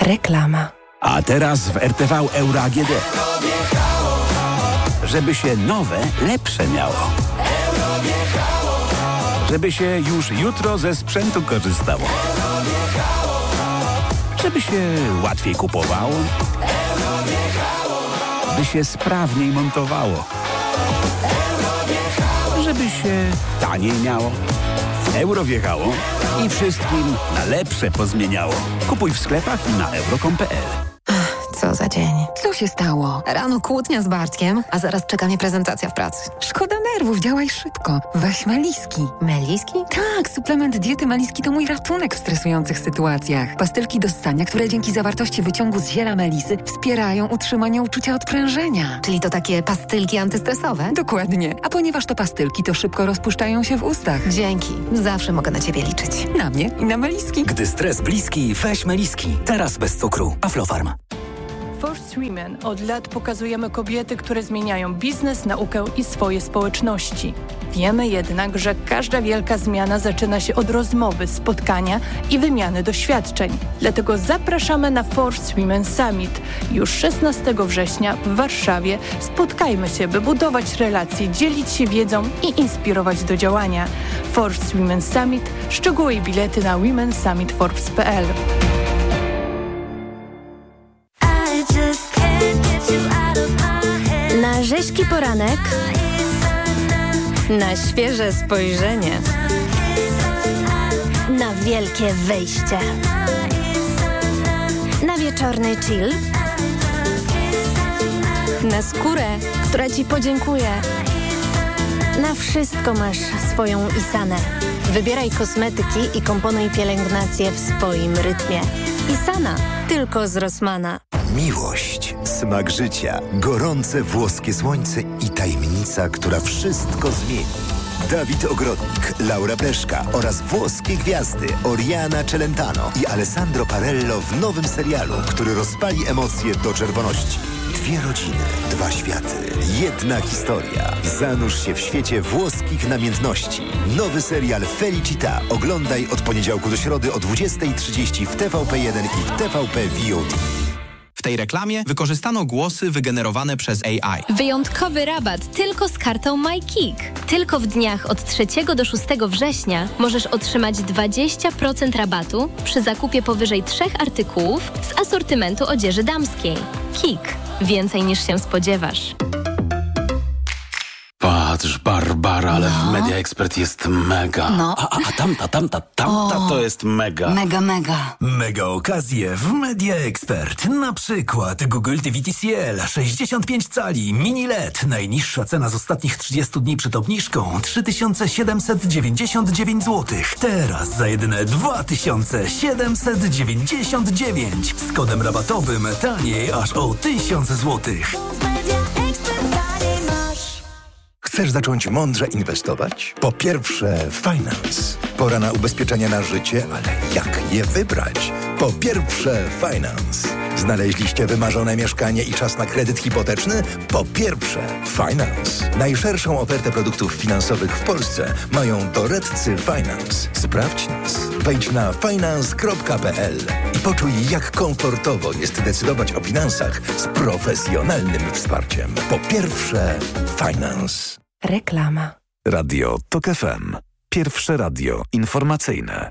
Reklama. A teraz w RTV Euro AGD. Żeby się nowe, lepsze miało. Żeby się już jutro ze sprzętu korzystało. Żeby się łatwiej kupowało. By się sprawniej montowało. Żeby się taniej miało. Euro wjechało i wszystkim na lepsze pozmieniało. Kupuj w sklepach i na euro.com.pl. Co za dzień. Co się stało? Rano kłótnia z Bartkiem, a zaraz czeka mnie prezentacja w pracy. Szkoda nerwów, działaj szybko. Weź Meliski. Meliski? Tak, suplement diety Meliski to mój ratunek w stresujących sytuacjach. Pastylki do ssania, które dzięki zawartości wyciągu z ziela melisy wspierają utrzymanie uczucia odprężenia. Czyli to takie pastylki antystresowe? Dokładnie. A ponieważ to pastylki, to szybko rozpuszczają się w ustach. Dzięki. Zawsze mogę na Ciebie liczyć. Na mnie i na Meliski. Gdy stres bliski, weź Meliski. Teraz bez cukru. Aflofarm. First Women od lat pokazujemy kobiety, które zmieniają biznes, naukę i swoje społeczności. Wiemy jednak, że każda wielka zmiana zaczyna się od rozmowy, spotkania i wymiany doświadczeń. Dlatego zapraszamy na First Women Summit. Już 16 września w Warszawie spotkajmy się, by budować relacje, dzielić się wiedzą i inspirować do działania. First Women Summit. Szczegóły i bilety na womensummitforbes.pl. Na rzeźki poranek, na świeże spojrzenie, na wielkie wejście, na wieczorny chill, na skórę, która Ci podziękuje. Na wszystko masz swoją Isanę. Wybieraj kosmetyki i komponuj pielęgnację w swoim rytmie. Isana, tylko z Rossmana. Miłość, smak życia, gorące włoskie słońce i tajemnica, która wszystko zmieni. Dawid Ogrodnik, Laura Pleszka oraz włoskie gwiazdy Oriana Celentano i Alessandro Parello w nowym serialu, który rozpali emocje do czerwoności. Dwie rodziny, dwa światy, jedna historia. Zanurz się w świecie włoskich namiętności. Nowy serial Felicita oglądaj od poniedziałku do środy o 20:30 w TVP1 i w TVP VOD. W tej reklamie wykorzystano głosy wygenerowane przez AI. Wyjątkowy rabat tylko z kartą MyKick. Tylko w dniach od 3 do 6 września możesz otrzymać 20% rabatu przy zakupie powyżej 3 artykułów z asortymentu odzieży damskiej. Kick. Więcej niż się spodziewasz. Patrz, Barbara, ale w Media Expert jest mega. No. A tamta to jest mega. Mega. Mega okazje w Media Expert. Na przykład Google TV TCL 65 cali, mini LED. Najniższa cena z ostatnich 30 dni przed obniżką 3799 zł. Teraz za jedyne 2799. Z kodem rabatowym taniej aż o 1000 zł. Chcesz zacząć mądrze inwestować? Po pierwsze, Finance. Pora na ubezpieczenia na życie, ale jak je wybrać? Po pierwsze, Finance. Znaleźliście wymarzone mieszkanie i czas na kredyt hipoteczny? Po pierwsze, Finance. Najszerszą ofertę produktów finansowych w Polsce mają doradcy Finance. Sprawdź nas. Wejdź na finance.pl i poczuj, jak komfortowo jest decydować o finansach z profesjonalnym wsparciem. Po pierwsze, Finance. Reklama. Radio TOK FM. Pierwsze radio informacyjne.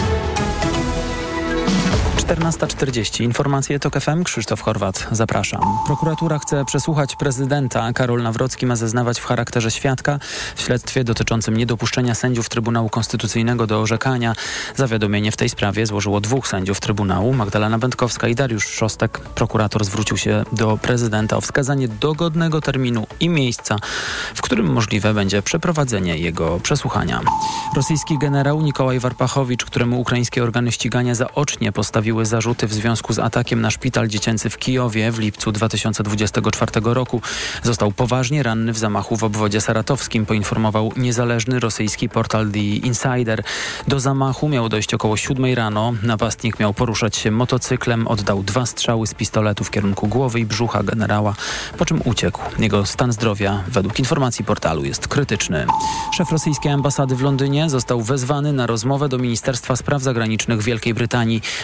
14:40. Informacje TOK FM. Krzysztof Horwat. Zapraszam. Prokuratura chce przesłuchać prezydenta. Karol Nawrocki ma zeznawać w charakterze świadka w śledztwie dotyczącym niedopuszczenia sędziów Trybunału Konstytucyjnego do orzekania. Zawiadomienie w tej sprawie złożyło 2 sędziów Trybunału, Magdalena Będkowska i Dariusz Szostek. Prokurator zwrócił się do prezydenta o wskazanie dogodnego terminu i miejsca, w którym możliwe będzie przeprowadzenie jego przesłuchania. Rosyjski generał Nikołaj Warpachowicz, któremu ukraińskie organy ścigania zaocznie postawiły zarzuty w związku z atakiem na szpital dziecięcy w Kijowie w lipcu 2024 roku. Został poważnie ranny w zamachu w obwodzie saratowskim, poinformował niezależny rosyjski portal The Insider. Do zamachu miało dojść około 7 rano. Napastnik miał poruszać się motocyklem, oddał 2 strzały z pistoletu w kierunku głowy i brzucha generała, po czym uciekł. Jego stan zdrowia, według informacji portalu, jest krytyczny. Szef rosyjskiej ambasady w Londynie został wezwany na rozmowę do Ministerstwa Spraw Zagranicznych Wielkiej Brytanii. Władze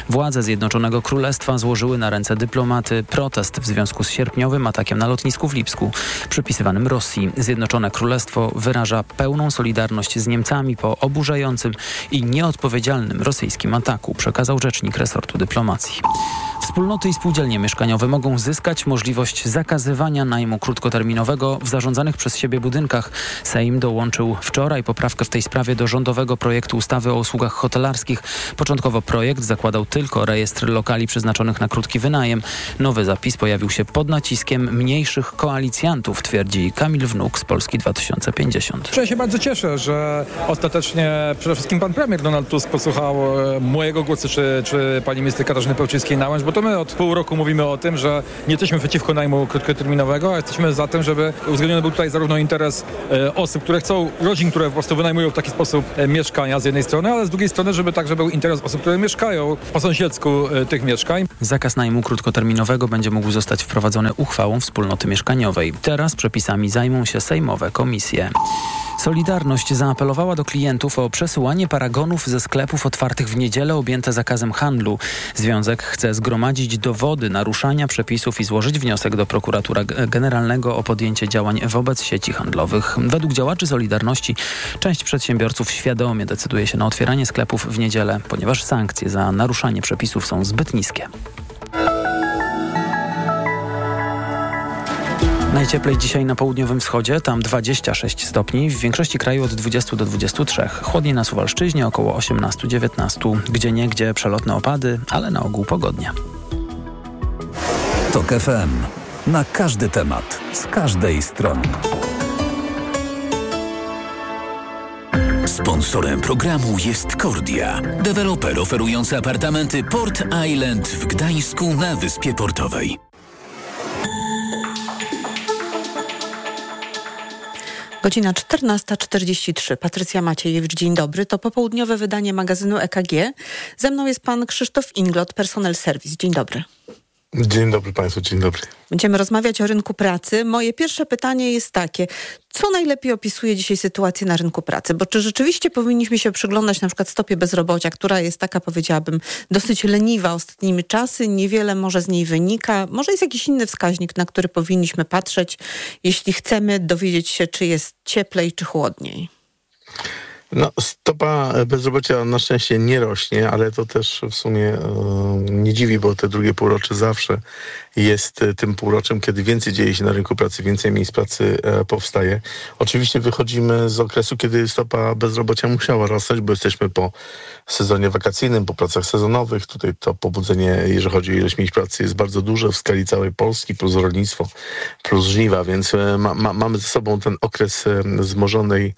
Zjednoczonego Królestwa złożyły na ręce dyplomaty protest w związku z sierpniowym atakiem na lotnisku w Lipsku, przypisywanym Rosji. Zjednoczone Królestwo wyraża pełną solidarność z Niemcami po oburzającym i nieodpowiedzialnym rosyjskim ataku, przekazał rzecznik resortu dyplomacji. Wspólnoty i spółdzielnie mieszkaniowe mogą zyskać możliwość zakazywania najmu krótkoterminowego w zarządzanych przez siebie budynkach. Sejm dołączył wczoraj poprawkę w tej sprawie do rządowego projektu ustawy o usługach hotelarskich. Początkowo projekt zakładał tylko rejestr lokali przeznaczonych na krótki wynajem. Nowy zapis pojawił się pod naciskiem mniejszych koalicjantów, twierdzi Kamil Wnuk z Polski 2050. Ja się bardzo cieszę, że ostatecznie przede wszystkim pan premier Donald Tusk posłuchał mojego głosu czy pani minister Katarzyny Pełczyńskiej-Nałęcz, bo to my od pół roku mówimy o tym, że nie jesteśmy przeciwko najmu krótkoterminowego, a jesteśmy za tym, żeby uwzględniony był tutaj zarówno interes osób, które chcą, rodzin, które po prostu wynajmują w taki sposób mieszkania z jednej strony, ale z drugiej strony, żeby także był interes osób, które mieszkają po sąsiedzku tych mieszkań. Zakaz najmu krótkoterminowego będzie mógł zostać wprowadzony uchwałą wspólnoty mieszkaniowej. Teraz przepisami zajmą się sejmowe komisje. Solidarność zaapelowała do klientów o przesyłanie paragonów ze sklepów otwartych w niedzielę objęte zakazem handlu. Związek chce zgromadzić dowody naruszania przepisów i złożyć wniosek do prokuratora generalnego o podjęcie działań wobec sieci handlowych. Według działaczy Solidarności część przedsiębiorców świadomie decyduje się na otwieranie sklepów w niedzielę, ponieważ sankcje za naruszanie przepisów są zbyt niskie. Najcieplej dzisiaj na południowym wschodzie, tam 26 stopni, w większości kraju od 20 do 23. Chłodniej na Suwalszczyźnie, około 18-19. Gdzieniegdzie przelotne opady, ale na ogół pogodnie. TOK FM. Na każdy temat, z każdej strony. Sponsorem programu jest Kordia, deweloper oferujący apartamenty Port Island w Gdańsku na Wyspie Portowej. Godzina 14:43. Patrycja Maciejewicz, dzień dobry. To popołudniowe wydanie magazynu EKG. Ze mną jest pan Krzysztof Inglot, Personel Service. Dzień dobry. Dzień dobry Państwu, dzień dobry. Będziemy rozmawiać o rynku pracy. Moje pierwsze pytanie jest takie. Co najlepiej opisuje dzisiaj sytuację na rynku pracy? Bo czy rzeczywiście powinniśmy się przyglądać na przykład stopie bezrobocia, która jest taka, powiedziałabym, dosyć leniwa ostatnimi czasy, niewiele może z niej wynika. Może jest jakiś inny wskaźnik, na który powinniśmy patrzeć, jeśli chcemy dowiedzieć się, czy jest cieplej, czy chłodniej? No, stopa bezrobocia na szczęście nie rośnie, ale to też w sumie nie dziwi, bo te drugie półrocze zawsze jest tym półroczem, kiedy więcej dzieje się na rynku pracy, więcej miejsc pracy powstaje. Oczywiście wychodzimy z okresu, kiedy stopa bezrobocia musiała rosnąć, bo jesteśmy po sezonie wakacyjnym, po pracach sezonowych. Tutaj to pobudzenie, jeżeli chodzi o ilość miejsc pracy, jest bardzo duże w skali całej Polski, plus rolnictwo, plus żniwa, więc mamy ze sobą ten okres wzmożonej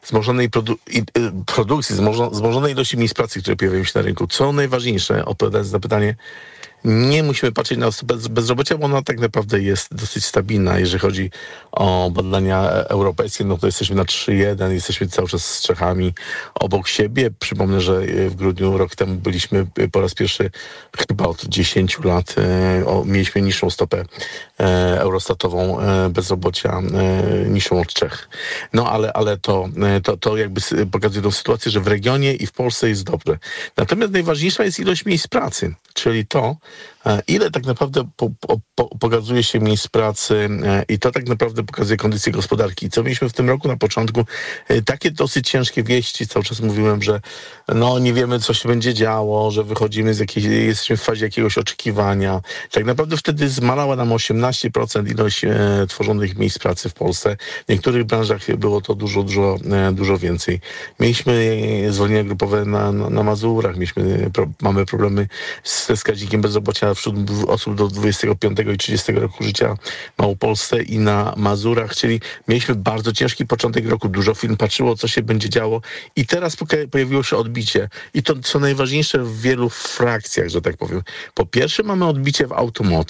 produkcji, wzmożonej ilości miejsc pracy, które pojawiają się na rynku. Co najważniejsze, odpowiadając na pytanie, nie musimy patrzeć na stopę bezrobocia, bo ona tak naprawdę jest dosyć stabilna. Jeżeli chodzi o badania europejskie, no to jesteśmy na 3,1, jesteśmy cały czas z Czechami obok siebie. Przypomnę, że w grudniu rok temu byliśmy po raz pierwszy chyba od 10 lat, mieliśmy niższą stopę eurostatową bezrobocia, niższą od Czech. No ale to jakby pokazuje tą sytuację, że w regionie i w Polsce jest dobrze. Natomiast najważniejsza jest ilość miejsc pracy, czyli to, ile tak naprawdę pokazuje się miejsc pracy i to tak naprawdę pokazuje kondycję gospodarki. Co mieliśmy w tym roku na początku? Takie dosyć ciężkie wieści. Cały czas mówiłem, że no nie wiemy, co się będzie działo, że wychodzimy jesteśmy w fazie jakiegoś oczekiwania. Tak naprawdę wtedy zmalała nam 18% ilość tworzonych miejsc pracy w Polsce. W niektórych branżach było to dużo więcej. Mieliśmy zwolnienia grupowe na Mazurach, mamy problemy ze wskaźnikiem bezrobocia wśród osób do 25 i 30 roku życia w Małopolsce i na Mazurach, czyli mieliśmy bardzo ciężki początek roku. Dużo firm patrzyło, co się będzie działo i teraz pojawiło się odbicie. I to, co najważniejsze w wielu frakcjach, że tak powiem. Po pierwsze mamy odbicie w automotive,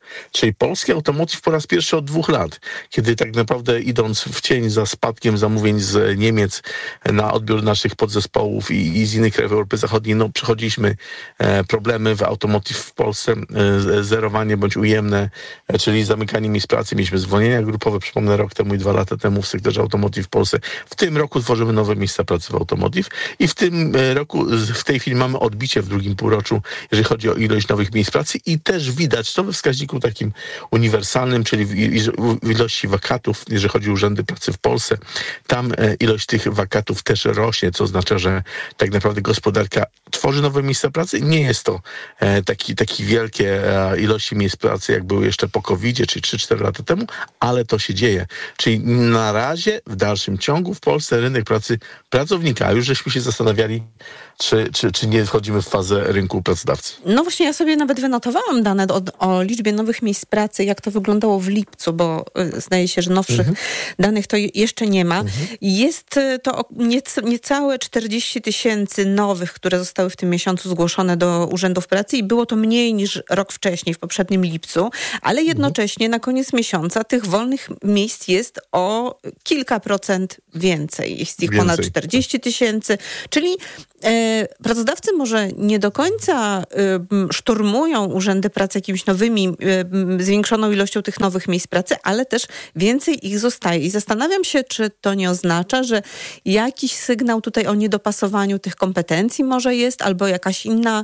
Czyli polski automotive po raz pierwszy od 2 lat, kiedy tak naprawdę idąc w cień za spadkiem zamówień z Niemiec na odbiór naszych podzespołów i z innych krajów Europy Zachodniej, przechodziliśmy problemy w automotive w Polsce, zerowanie bądź ujemne, czyli zamykanie miejsc pracy. Mieliśmy zwolnienia grupowe, przypomnę, rok temu i 2 lata temu w sektorze automotive w Polsce. W tym roku tworzymy nowe miejsca pracy w automotive i w tym roku, w tej chwili mamy odbicie w drugim półroczu, jeżeli chodzi o ilość nowych miejsc pracy i też widać to we wskaźniku takim uniwersalnym, czyli w ilości wakatów, jeżeli chodzi o urzędy pracy w Polsce. Tam ilość tych wakatów też rośnie, co oznacza, że tak naprawdę gospodarka tworzy nowe miejsca pracy. Nie jest to taki wielkie ilości miejsc pracy, jak były jeszcze po COVID-zie, czyli 3-4 lata temu, ale to się dzieje. Czyli na razie w dalszym ciągu w Polsce rynek pracy pracownika, a już żeśmy się zastanawiali, czy nie wchodzimy w fazę rynku pracodawcy. No właśnie, ja sobie nawet wynotowałam dane o liczbie nowych miejsc pracy, jak to wyglądało w lipcu, bo zdaje się, że nowszych danych to jeszcze nie ma. Jest to niecałe 40 000 nowych, które zostały w tym miesiącu zgłoszone do urzędów pracy i było to mniej niż rok wcześniej, w poprzednim lipcu, ale jednocześnie na koniec miesiąca tych wolnych miejsc jest o kilka procent więcej. Jest ich ponad 40 000, czyli pracodawcy może nie do końca szturmują urzędy pracy jakimiś nowymi, zwiększoną ilością tych nowych miejsc pracy, ale też więcej ich zostaje. I zastanawiam się, czy to nie oznacza, że jakiś sygnał tutaj o niedopasowaniu tych kompetencji może jest, albo jakaś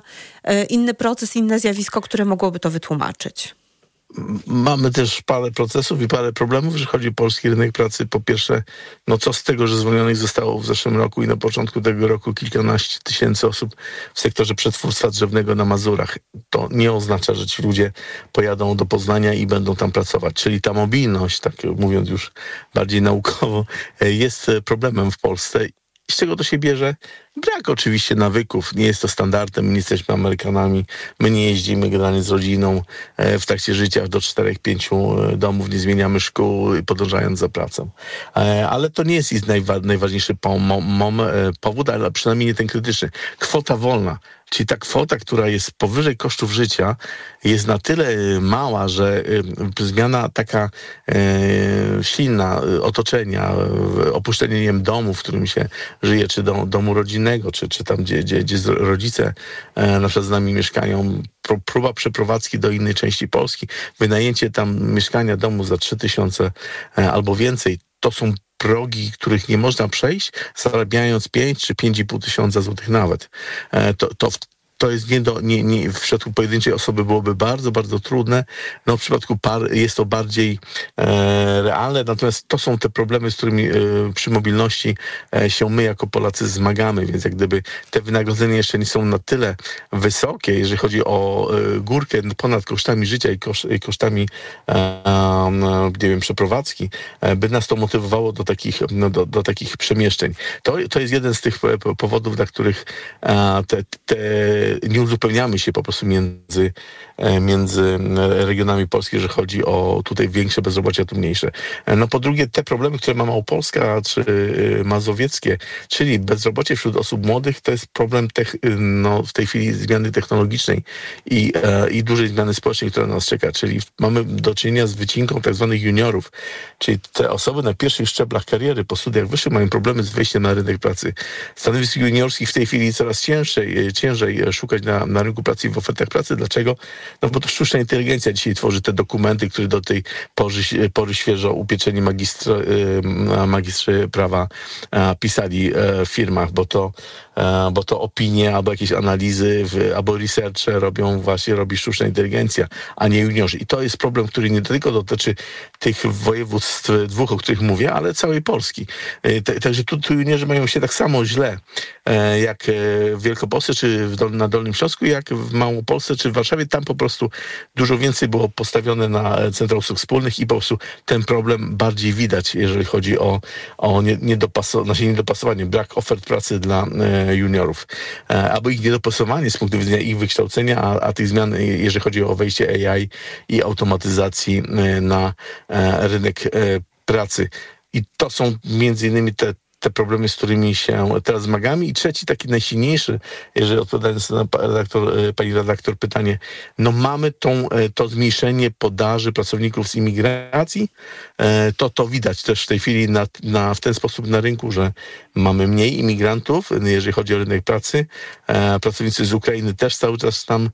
inny proces, inne zjawisko, które mogłoby to wytłumaczyć. Mamy też parę procesów i parę problemów, jeżeli chodzi o polski rynek pracy. Po pierwsze, co z tego, że zwolnionych zostało w zeszłym roku i na początku tego roku kilkanaście tysięcy osób w sektorze przetwórstwa drzewnego na Mazurach. To nie oznacza, że ci ludzie pojadą do Poznania i będą tam pracować. Czyli ta mobilność, tak mówiąc już bardziej naukowo, jest problemem w Polsce. I z czego to się bierze? Brak oczywiście nawyków. Nie jest to standardem. My nie jesteśmy Amerykanami. My nie jeździmy generalnie z rodziną w trakcie życia do 4-5 domów. Nie zmieniamy szkół, podążając za pracą. Ale to nie jest najważniejszy powód, ale przynajmniej nie ten krytyczny. Kwota wolna. Czyli ta kwota, która jest powyżej kosztów życia, jest na tyle mała, że zmiana taka silna otoczenia, opuszczenie, nie wiem, domu, w którym się żyje, czy domu rodzinnego, czy tam, gdzie rodzice na przykład z nami mieszkają, próba przeprowadzki do innej części Polski, wynajęcie tam mieszkania, domu za 3000 albo więcej, to są progi, których nie można przejść, zarabiając 5 czy 5,5 tysiąca złotych nawet. To jest w przypadku pojedynczej osoby byłoby bardzo, bardzo trudne. W przypadku par jest to bardziej realne, natomiast to są te problemy, z którymi przy mobilności się my jako Polacy zmagamy, więc jak gdyby te wynagrodzenia jeszcze nie są na tyle wysokie, jeżeli chodzi o górkę ponad kosztami życia i kosztami nie wiem, przeprowadzki, by nas to motywowało do takich przemieszczeń. To jest jeden z tych powodów, dla których nie uzupełniamy się po prostu między regionami Polski, że chodzi o tutaj większe bezrobocie, a tu mniejsze. Po drugie, te problemy, które ma Małopolska czy mazowieckie, czyli bezrobocie wśród osób młodych, to jest problem w tej chwili zmiany technologicznej i dużej zmiany społecznej, która nas czeka. Czyli mamy do czynienia z wycinką tak zwanych juniorów, czyli te osoby na pierwszych szczeblach kariery po studiach wyższych mają problemy z wejściem na rynek pracy. Stanowisk juniorskich w tej chwili coraz ciężej szukać na rynku pracy i w ofertach pracy. Dlaczego? Bo to sztuczna inteligencja dzisiaj tworzy te dokumenty, które do tej pory świeżo upieczeni magistrzy prawa pisali w firmach, bo to opinie albo jakieś analizy albo researche robi sztuczna inteligencja, a nie juniorzy. I to jest problem, który nie tylko dotyczy tych województw dwóch, o których mówię, ale całej Polski. Także tu juniorzy mają się tak samo źle jak w Wielkopolsce czy na Dolnym Śląsku, jak w Małopolsce czy w Warszawie. Tam po prostu dużo więcej było postawione na Centra Usług Wspólnych i po prostu ten problem bardziej widać, jeżeli chodzi o niedopasowanie, brak ofert pracy dla juniorów, albo ich niedopasowanie z punktu widzenia ich wykształcenia, a tych zmian, jeżeli chodzi o wejście AI i automatyzacji na rynek pracy. I to są między innymi te te problemy, z którymi się teraz zmagamy. I trzeci, taki najsilniejszy, jeżeli odpowiadając na pani redaktor pytanie, no mamy to zmniejszenie podaży pracowników z imigracji, to widać też w tej chwili w ten sposób na rynku, że mamy mniej imigrantów, jeżeli chodzi o rynek pracy. Pracownicy z Ukrainy też cały czas tam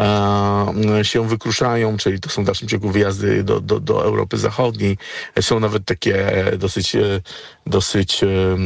się wykruszają, czyli to są w dalszym ciągu wyjazdy do Europy Zachodniej. Są nawet takie dosyć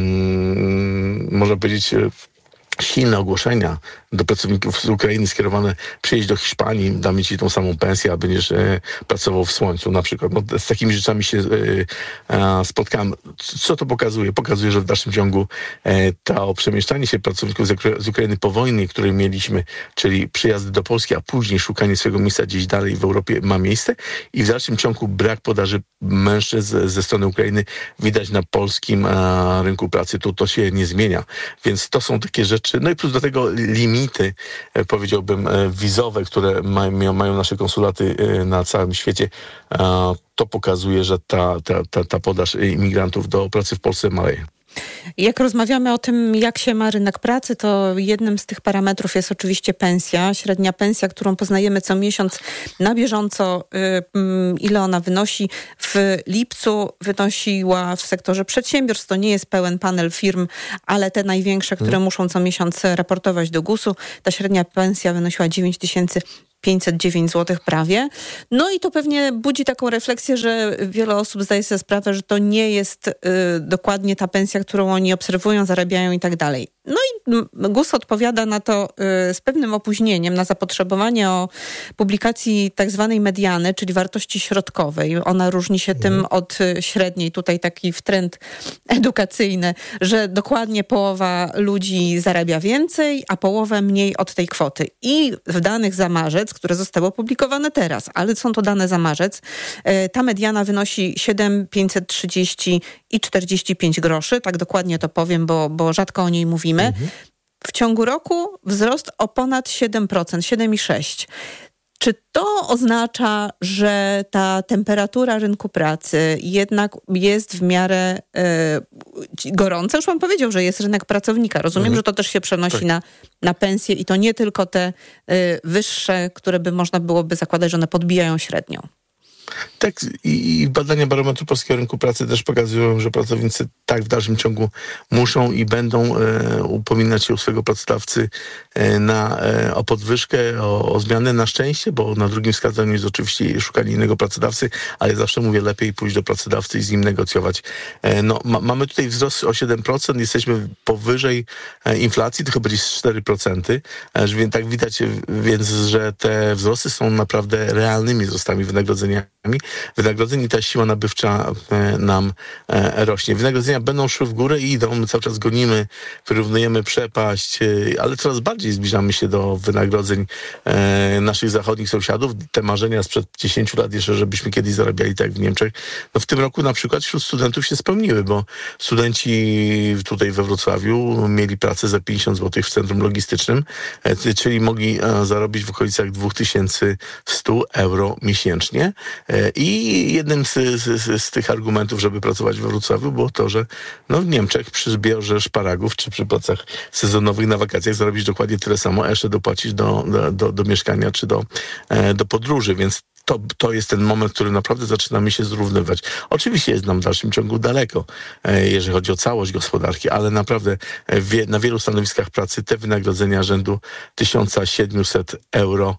można powiedzieć, silne ogłoszenia do pracowników z Ukrainy skierowane: przyjedź do Hiszpanii, damy ci tą samą pensję, a będziesz pracował w słońcu na przykład. No, z takimi rzeczami się spotkałem. Co to pokazuje? Pokazuje, że w dalszym ciągu to przemieszczanie się pracowników z Ukrainy po wojnie, które mieliśmy, czyli przyjazdy do Polski, a później szukanie swojego miejsca gdzieś dalej w Europie ma miejsce i w dalszym ciągu brak podaży mężczyzn ze strony Ukrainy widać na polskim rynku pracy. To się nie zmienia. Więc to są takie rzeczy. No i plus do tego limity, powiedziałbym, wizowe, które mają nasze konsulaty na całym świecie. To pokazuje, że ta podaż imigrantów do pracy w Polsce maleje. Jak rozmawiamy o tym, jak się ma rynek pracy, to jednym z tych parametrów jest oczywiście pensja. Średnia pensja, którą poznajemy co miesiąc na bieżąco, ile ona wynosi. W lipcu wynosiła w sektorze przedsiębiorstw, to nie jest pełen panel firm, ale te największe, które muszą co miesiąc raportować do GUS-u. Ta średnia pensja wynosiła 9509 zł prawie. No i to pewnie budzi taką refleksję, że wiele osób zdaje sobie sprawę, że to nie jest dokładnie ta pensja, którą oni obserwują, zarabiają i tak dalej. No i GUS odpowiada na to z pewnym opóźnieniem, na zapotrzebowanie o publikacji tak zwanej mediany, czyli wartości środkowej. Ona różni się tym od średniej, tutaj taki trend edukacyjny, że dokładnie połowa ludzi zarabia więcej, a połowę mniej od tej kwoty. I w danych za marzec, które zostały opublikowane teraz, ale są to dane za marzec, ta mediana wynosi 7,530 i 45 groszy, tak dokładnie to powiem, bo rzadko o niej mówimy. W ciągu roku wzrost o ponad 7%, 7,6%. Czy to oznacza, że ta temperatura rynku pracy jednak jest w miarę gorąca? Już pan powiedział, że jest rynek pracownika. Rozumiem, że to też się przenosi na pensje i to nie tylko te wyższe, które można byłoby zakładać, że one podbijają średnią. Tak, i badania Barometru Polskiego Rynku Pracy też pokazują, że pracownicy tak w dalszym ciągu muszą i będą upominać się u swojego pracodawcy o podwyżkę, o zmianę, na szczęście, bo na drugim wskazaniu jest oczywiście szukanie innego pracodawcy, ale zawsze mówię, lepiej pójść do pracodawcy i z nim negocjować. Mamy tutaj wzrost o 7%, jesteśmy powyżej inflacji, to chyba jest 4%, więc tak widać, więc, że te wzrosty są naprawdę realnymi wzrostami wynagrodzenia i ta siła nabywcza nam rośnie. Wynagrodzenia będą szły w górę i idą. My cały czas gonimy, wyrównujemy przepaść, ale coraz bardziej zbliżamy się do wynagrodzeń naszych zachodnich sąsiadów. Te marzenia sprzed 10 lat jeszcze, żebyśmy kiedyś zarabiali tak jak w Niemczech. No w tym roku na przykład wśród studentów się spełniły, bo studenci tutaj we Wrocławiu mieli pracę za 50 zł w centrum logistycznym, czyli mogli zarobić w okolicach 2100 euro miesięcznie. I jednym z tych argumentów, żeby pracować we Wrocławiu, było to, że w Niemczech przy zbiorze szparagów czy przy pracach sezonowych na wakacjach zarobisz dokładnie tyle samo, a jeszcze dopłacisz do mieszkania czy do podróży, więc to jest ten moment, który naprawdę zaczynamy się zrównywać. Oczywiście jest nam w dalszym ciągu daleko, jeżeli chodzi o całość gospodarki, ale naprawdę na wielu stanowiskach pracy te wynagrodzenia rzędu 1700 euro,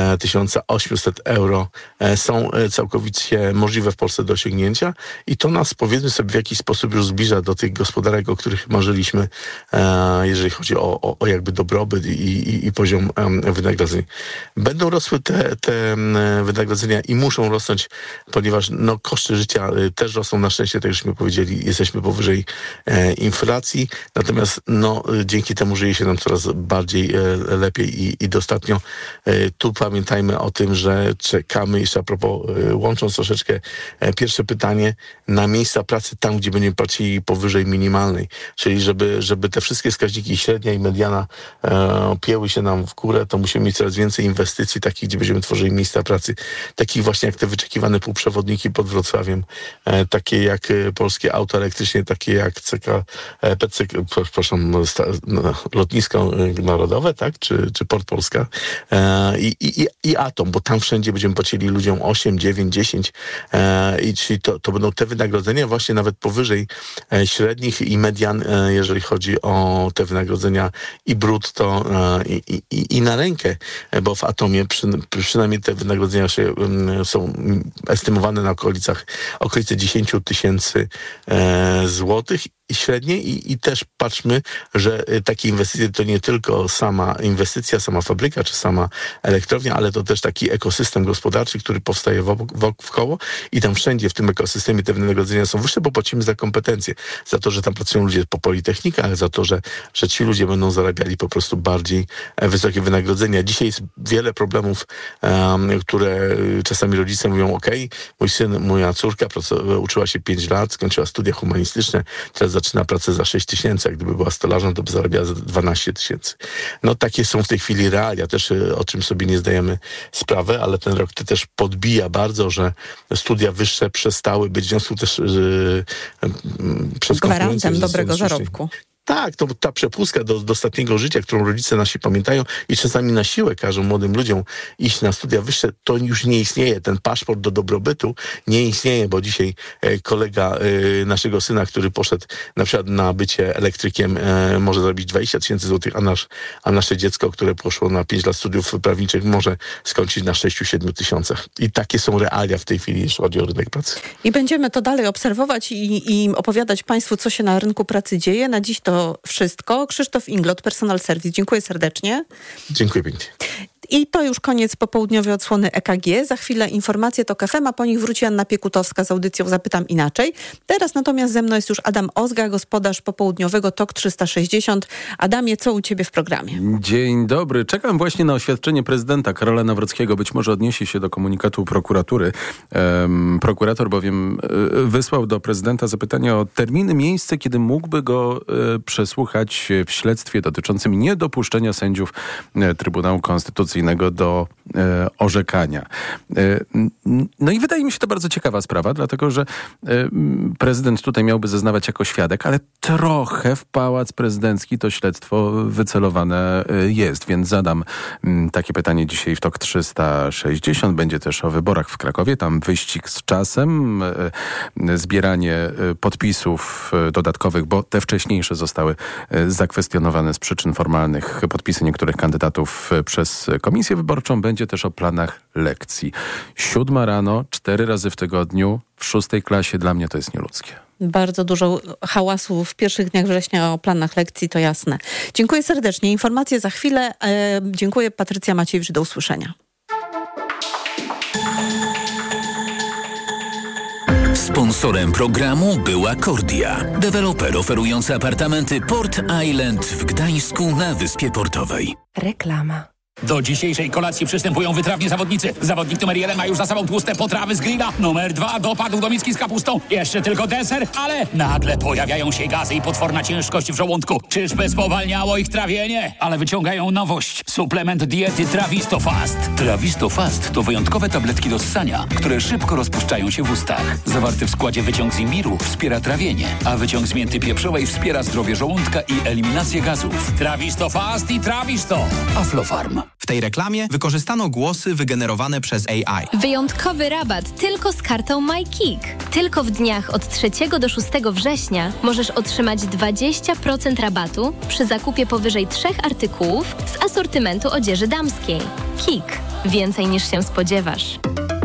1800 euro są całkowicie możliwe w Polsce do osiągnięcia i to nas, powiedzmy sobie, w jakiś sposób już zbliża do tych gospodarek, o których marzyliśmy, jeżeli chodzi o jakby dobrobyt i poziom wynagrodzeń. Będą rosły te wynagrodzenia i muszą rosnąć, ponieważ koszty życia też rosną. Na szczęście, tak żeśmy powiedzieli, jesteśmy powyżej inflacji, natomiast dzięki temu żyje się nam coraz bardziej lepiej i dostatnio. Tu pamiętajmy o tym, że czekamy, jeszcze a propos, łącząc troszeczkę pierwsze pytanie, na miejsca pracy tam, gdzie będziemy płacili powyżej minimalnej, czyli żeby te wszystkie wskaźniki średnia i mediana pieły się nam w górę, to musimy mieć coraz więcej inwestycji takich, gdzie będziemy tworzyli miejsca pracy takich właśnie jak te wyczekiwane półprzewodniki pod Wrocławiem, takie jak polskie auto elektrycznie, takie jak Lotnisko Narodowe, tak? Czy Port Polska i Atom, bo tam wszędzie będziemy płacili ludziom 8, 9, 10 i czyli to będą te wynagrodzenia właśnie nawet powyżej średnich i median, jeżeli chodzi o te wynagrodzenia i brutto i na rękę, bo w Atomie przynajmniej te wynagrodzenia są estymowane na okolice 10 tysięcy złotych i średnie i też patrzmy, że takie inwestycje to nie tylko sama inwestycja, sama fabryka czy sama elektrownia, ale to też taki ekosystem gospodarczy, który powstaje wkoło i tam wszędzie w tym ekosystemie te wynagrodzenia są wyższe, bo płacimy za kompetencje, za to, że tam pracują ludzie po politechnikach, za to, że ci ludzie będą zarabiali po prostu bardziej wysokie wynagrodzenia. Dzisiaj jest wiele problemów, które czasami rodzice mówią, mój syn, moja córka uczyła się 5 lat, skończyła studia humanistyczne, teraz zaczyna pracę za 6 tysięcy, jak gdyby była stolarzem, to by zarabiała za 12 tysięcy. No takie są w tej chwili realia, też o czym sobie nie zdajemy sprawy, ale ten rok też podbija bardzo, że studia wyższe przestały być w związku też przez gwarantem dobrego zarobku. Tak, to ta przepustka do ostatniego życia, którą rodzice nasi pamiętają i czasami na siłę każą młodym ludziom iść na studia wyższe, to już nie istnieje. Ten paszport do dobrobytu nie istnieje, bo dzisiaj kolega naszego syna, który poszedł na przykład na bycie elektrykiem, może zarobić 20 tysięcy złotych, a nasze dziecko, które poszło na 5 lat studiów prawniczych, może skończyć na 6-7 tysiącach. I takie są realia w tej chwili, jeśli chodzi o rynek pracy. I będziemy to dalej obserwować i opowiadać Państwu, co się na rynku pracy dzieje. Na dziś to wszystko. Krzysztof Inglot, Personal Service. Dziękuję serdecznie. Dziękuję pięknie. I to już koniec popołudniowej odsłony EKG. Za chwilę informacje TOK FM, a po nich wróci Anna Piekutowska z audycją Zapytam Inaczej. Teraz natomiast ze mną jest już Adam Ozga, gospodarz popołudniowego TOK 360. Adamie, co u ciebie w programie? Dzień dobry. Czekam właśnie na oświadczenie prezydenta Karola Nawrockiego. Być może odniesie się do komunikatu prokuratury. Prokurator bowiem wysłał do prezydenta zapytanie o terminy, miejsce, kiedy mógłby go przesłuchać w śledztwie dotyczącym niedopuszczenia sędziów Trybunału Konstytucyjnego do orzekania. No i wydaje mi się to bardzo ciekawa sprawa, dlatego że prezydent tutaj miałby zeznawać jako świadek, ale trochę w Pałac Prezydencki to śledztwo wycelowane jest, więc zadam takie pytanie dzisiaj w TOK 360. Będzie też o wyborach w Krakowie, tam wyścig z czasem, zbieranie podpisów dodatkowych, bo te wcześniejsze zostały zakwestionowane z przyczyn formalnych, podpisy niektórych kandydatów przez Komisję Wyborczą. Będzie też o planach lekcji. 7 rano, 4 razy w tygodniu, w 6 klasie. Dla mnie to jest nieludzkie. Bardzo dużo hałasu w pierwszych dniach września o planach lekcji, to jasne. Dziękuję serdecznie. Informacje za chwilę. Dziękuję. Patrycja Maciejewicz. Do usłyszenia. Sponsorem programu była Kordia, deweloper oferujący apartamenty Port Island w Gdańsku na Wyspie Portowej. Reklama. Do dzisiejszej kolacji przystępują wytrawni zawodnicy. Zawodnik numer 1 ma już za sobą tłuste potrawy z grilla. Numer 2 dopadł do miski z kapustą. Jeszcze tylko deser, ale nagle pojawiają się gazy i potworna ciężkość w żołądku. Czyżby spowalniało ich trawienie? Ale wyciągają nowość. Suplement diety Trawisto Fast. Trawisto Fast to wyjątkowe tabletki do ssania, które szybko rozpuszczają się w ustach. Zawarty w składzie wyciąg z imbiru wspiera trawienie, a wyciąg z mięty pieprzowej wspiera zdrowie żołądka i eliminację gazów. Trawisto Fast i Trawisto. Aflofarm. W tej reklamie wykorzystano głosy wygenerowane przez AI. Wyjątkowy rabat tylko z kartą MyKick. Tylko w dniach od 3 do 6 września możesz otrzymać 20% rabatu przy zakupie powyżej 3 artykułów z asortymentu odzieży damskiej. Kick. Więcej niż się spodziewasz.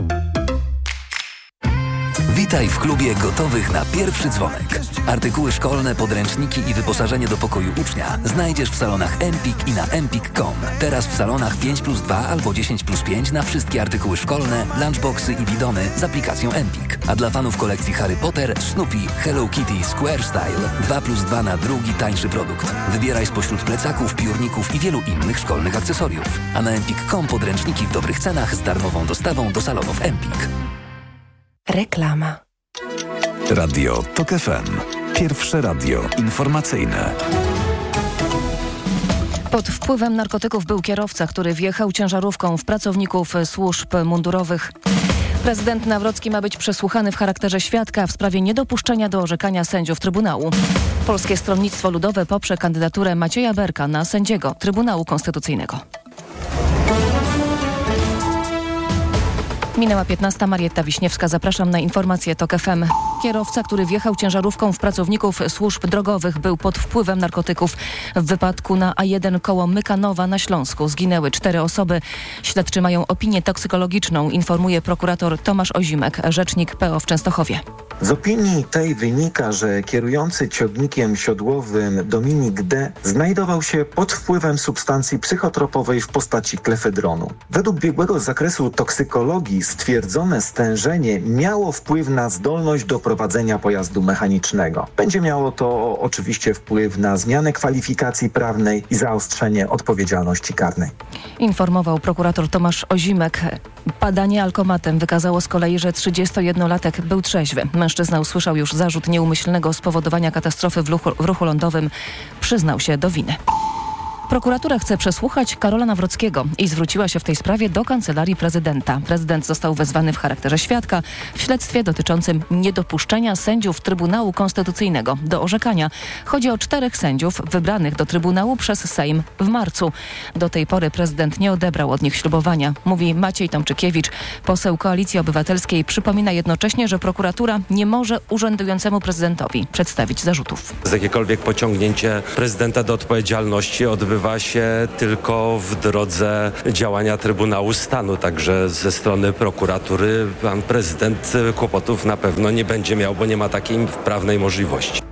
Witaj w klubie gotowych na pierwszy dzwonek. Artykuły szkolne, podręczniki i wyposażenie do pokoju ucznia znajdziesz w salonach Empik i na empik.com. Teraz w salonach 5+2 albo 10+5 na wszystkie artykuły szkolne, lunchboxy i bidony z aplikacją Empik. A dla fanów kolekcji Harry Potter, Snoopy, Hello Kitty, Square Style 2+2 na drugi, tańszy produkt. Wybieraj spośród plecaków, piórników i wielu innych szkolnych akcesoriów. A na empik.com podręczniki w dobrych cenach z darmową dostawą do salonów Empik. Reklama. Radio TOK FM. Pierwsze radio informacyjne. Pod wpływem narkotyków był kierowca, który wjechał ciężarówką w pracowników służb mundurowych. Prezydent Nawrocki ma być przesłuchany w charakterze świadka w sprawie niedopuszczenia do orzekania sędziów Trybunału. Polskie Stronnictwo Ludowe poprze kandydaturę Macieja Berka na sędziego Trybunału Konstytucyjnego. Minęła 15. Marietta Wiśniewska. Zapraszam na informację TOK FM. Kierowca, który wjechał ciężarówką w pracowników służb drogowych, był pod wpływem narkotyków. W wypadku na A1 koło Mykanowa na Śląsku zginęły 4 osoby. Śledczy mają opinię toksykologiczną, informuje prokurator Tomasz Ozimek, rzecznik PO w Częstochowie. Z opinii tej wynika, że kierujący ciągnikiem siodłowym Dominik D. znajdował się pod wpływem substancji psychotropowej w postaci klefedronu. Według biegłego z zakresu toksykologii stwierdzone stężenie miało wpływ na zdolność do prowadzenia pojazdu mechanicznego. Będzie miało to oczywiście wpływ na zmianę kwalifikacji prawnej i zaostrzenie odpowiedzialności karnej. Informował prokurator Tomasz Ozimek. Badanie alkomatem wykazało z kolei, że 31-latek był trzeźwy. Mężczyzna usłyszał już zarzut nieumyślnego spowodowania katastrofy w ruchu lądowym. Przyznał się do winy. Prokuratura chce przesłuchać Karola Nawrockiego i zwróciła się w tej sprawie do Kancelarii Prezydenta. Prezydent został wezwany w charakterze świadka w śledztwie dotyczącym niedopuszczenia sędziów Trybunału Konstytucyjnego do orzekania. Chodzi o 4 sędziów wybranych do Trybunału przez Sejm w marcu. Do tej pory prezydent nie odebrał od nich ślubowania, mówi Maciej Tomczykiewicz. Poseł Koalicji Obywatelskiej przypomina jednocześnie, że prokuratura nie może urzędującemu prezydentowi przedstawić zarzutów. Jakiekolwiek pociągnięcie prezydenta do odpowiedzialności odbywa się tylko w drodze działania Trybunału Stanu. Także ze strony prokuratury pan prezydent kłopotów na pewno nie będzie miał, bo nie ma takiej prawnej możliwości.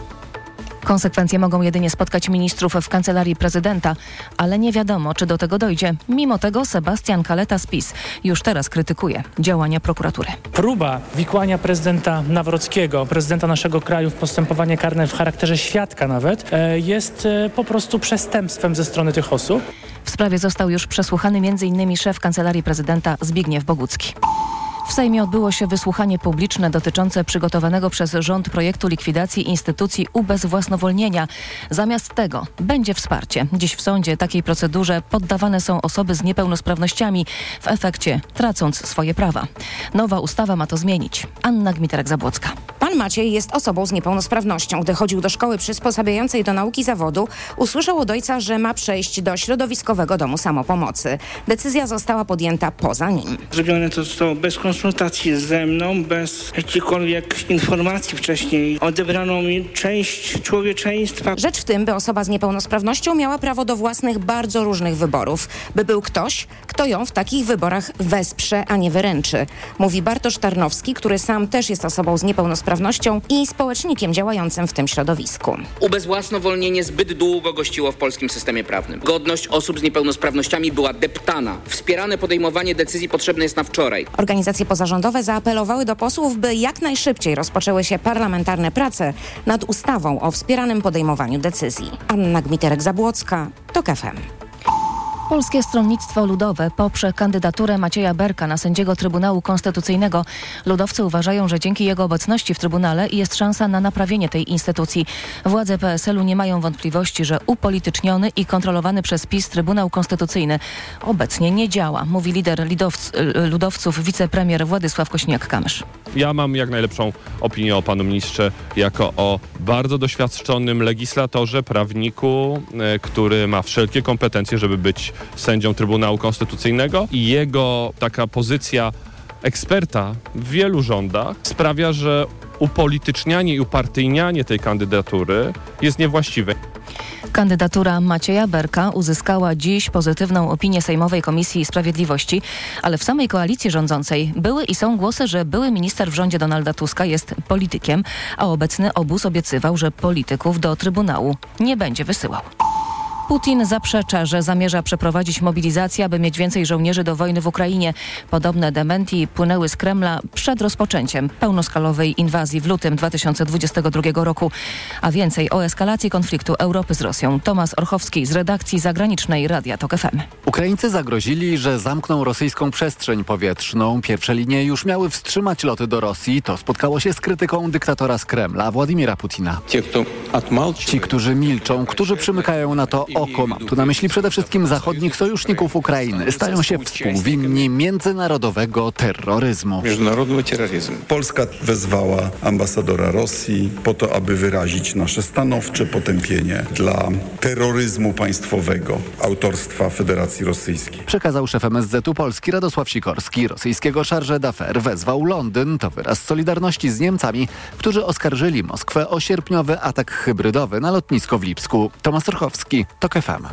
Konsekwencje mogą jedynie spotkać ministrów w Kancelarii Prezydenta, ale nie wiadomo, czy do tego dojdzie. Mimo tego Sebastian Kaleta z PiS już teraz krytykuje działania prokuratury. Próba wikłania prezydenta Nawrockiego, prezydenta naszego kraju w postępowanie karne w charakterze świadka nawet, jest po prostu przestępstwem ze strony tych osób. W sprawie został już przesłuchany m.in. szef Kancelarii Prezydenta Zbigniew Bogucki. W Sejmie odbyło się wysłuchanie publiczne dotyczące przygotowanego przez rząd projektu likwidacji instytucji ubezwłasnowolnienia. Zamiast tego będzie wsparcie. Dziś w sądzie takiej procedurze poddawane są osoby z niepełnosprawnościami, w efekcie tracąc swoje prawa. Nowa ustawa ma to zmienić. Anna Gmiterek-Zabłocka. Pan Maciej jest osobą z niepełnosprawnością. Gdy chodził do szkoły przysposabiającej do nauki zawodu, usłyszał od ojca, że ma przejść do środowiskowego domu samopomocy. Decyzja została podjęta poza nim. Zrobione to zostało bez konsultacji ze mną, bez jakiejkolwiek informacji wcześniej. Odebrano mi część człowieczeństwa. Rzecz w tym, by osoba z niepełnosprawnością miała prawo do własnych, bardzo różnych wyborów. By był ktoś, kto ją w takich wyborach wesprze, a nie wyręczy. Mówi Bartosz Tarnowski, który sam też jest osobą z niepełnosprawnością i społecznikiem działającym w tym środowisku. Ubezwłasnowolnienie zbyt długo gościło w polskim systemie prawnym. Godność osób z niepełnosprawnościami była deptana. Wspierane podejmowanie decyzji potrzebne jest na wczoraj. Organizacje pozarządowe zaapelowały do posłów, by jak najszybciej rozpoczęły się parlamentarne prace nad ustawą o wspieranym podejmowaniu decyzji. Anna Gmiterek-Zabłocka, TOK FM. Polskie Stronnictwo Ludowe poprze kandydaturę Macieja Berka na sędziego Trybunału Konstytucyjnego. Ludowcy uważają, że dzięki jego obecności w Trybunale jest szansa na naprawienie tej instytucji. Władze PSL-u nie mają wątpliwości, że upolityczniony i kontrolowany przez PiS Trybunał Konstytucyjny obecnie nie działa, mówi lider ludowców wicepremier Władysław Kosiniak-Kamysz. Ja mam jak najlepszą opinię o panu ministrze jako o bardzo doświadczonym legislatorze, prawniku, który ma wszelkie kompetencje, żeby być sędzią Trybunału Konstytucyjnego i jego taka pozycja eksperta w wielu rządach sprawia, że upolitycznianie i upartyjnianie tej kandydatury jest niewłaściwe. Kandydatura Macieja Berka uzyskała dziś pozytywną opinię Sejmowej Komisji Sprawiedliwości, ale w samej koalicji rządzącej były i są głosy, że były minister w rządzie Donalda Tuska jest politykiem, a obecny obóz obiecywał, że polityków do Trybunału nie będzie wysyłał. Putin zaprzecza, że zamierza przeprowadzić mobilizację, aby mieć więcej żołnierzy do wojny w Ukrainie. Podobne dementi płynęły z Kremla przed rozpoczęciem pełnoskalowej inwazji w lutym 2022 roku. A więcej o eskalacji konfliktu Europy z Rosją. Tomasz Orchowski z redakcji zagranicznej Radia TOK FM. Ukraińcy zagrozili, że zamkną rosyjską przestrzeń powietrzną. Pierwsze linie już miały wstrzymać loty do Rosji. To spotkało się z krytyką dyktatora z Kremla, Władimira Putina. Ci, którzy milczą, którzy przymykają na to oko. Mam tu na myśli przede wszystkim zachodnich sojuszników Ukrainy. Stają się współwinni międzynarodowego terroryzmu. Międzynarodowy terroryzm. Polska wezwała ambasadora Rosji po to, aby wyrazić nasze stanowcze potępienie dla terroryzmu państwowego autorstwa Federacji Rosyjskiej. Przekazał szef MSZ-u Polski Radosław Sikorski. Rosyjskiego chargé d'affaires wezwał Londyn. To wyraz solidarności z Niemcami, którzy oskarżyli Moskwę o sierpniowy atak hybrydowy na lotnisko w Lipsku. Tomasz Orchowski, TOK FM.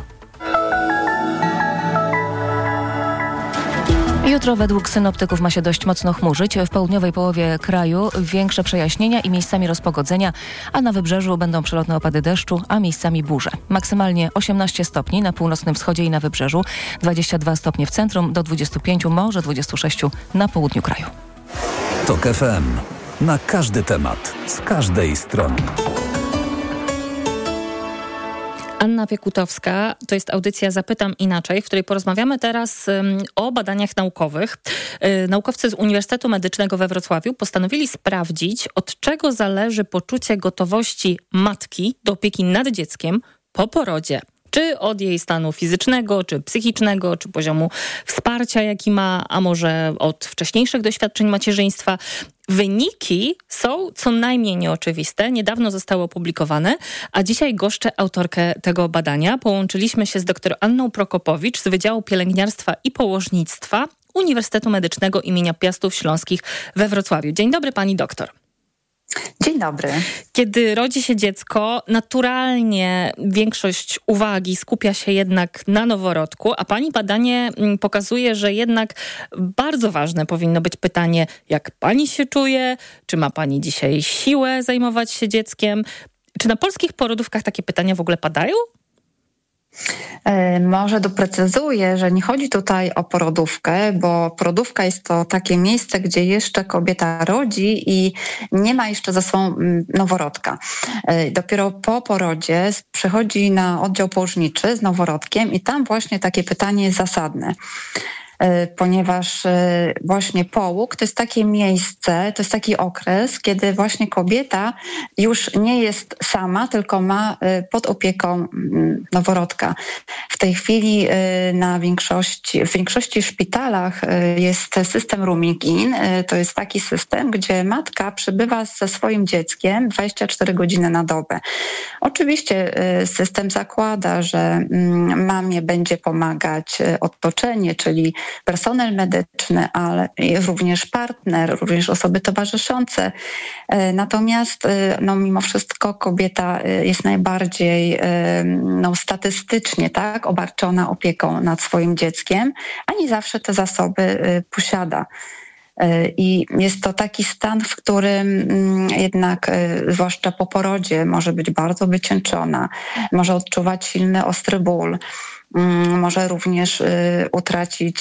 Jutro według synoptyków ma się dość mocno chmurzyć. W południowej połowie kraju większe przejaśnienia i miejscami rozpogodzenia, a na wybrzeżu będą przelotne opady deszczu, a miejscami burze. Maksymalnie 18 stopni na północnym wschodzie i na wybrzeżu, 22 stopnie w centrum, do 25, może 26 na południu kraju. TOK FM. Na każdy temat, z każdej strony. Anna Piekutowska, to jest audycja Zapytam Inaczej, w której porozmawiamy teraz o badaniach naukowych. Naukowcy z Uniwersytetu Medycznego we Wrocławiu postanowili sprawdzić, od czego zależy poczucie gotowości matki do opieki nad dzieckiem po porodzie. Czy od jej stanu fizycznego, czy psychicznego, czy poziomu wsparcia, jaki ma, a może od wcześniejszych doświadczeń macierzyństwa. Wyniki są co najmniej nieoczywiste. Niedawno zostały opublikowane, a dzisiaj goszczę autorkę tego badania. Połączyliśmy się z dr Anną Prokopowicz z Wydziału Pielęgniarstwa i Położnictwa Uniwersytetu Medycznego imienia Piastów Śląskich we Wrocławiu. Dzień dobry, pani doktor. Dzień dobry. Kiedy rodzi się dziecko, naturalnie większość uwagi skupia się jednak na noworodku, a pani badanie pokazuje, że jednak bardzo ważne powinno być pytanie, jak pani się czuje, czy ma pani dzisiaj siłę zajmować się dzieckiem. Czy na polskich porodówkach takie pytania w ogóle padają? Może doprecyzuję, że nie chodzi tutaj o porodówkę, bo porodówka jest to takie miejsce, gdzie jeszcze kobieta rodzi i nie ma jeszcze ze sobą noworodka. Dopiero po porodzie przechodzi na oddział położniczy z noworodkiem i tam właśnie takie pytanie jest zasadne. Ponieważ właśnie połóg to jest takie miejsce, to jest taki okres, kiedy właśnie kobieta już nie jest sama, tylko ma pod opieką noworodka. W tej chwili w większości szpitalach jest system rooming in. To jest taki system, gdzie matka przybywa ze swoim dzieckiem 24 godziny na dobę. Oczywiście system zakłada, że mamie będzie pomagać otoczenie, czyli personel medyczny, ale również partner, również osoby towarzyszące. Natomiast mimo wszystko kobieta jest najbardziej statystycznie obarczona opieką nad swoim dzieckiem, a nie zawsze te zasoby posiada. I jest to taki stan, w którym jednak, zwłaszcza po porodzie, może być bardzo wycieńczona, może odczuwać silny, ostry ból, może również utracić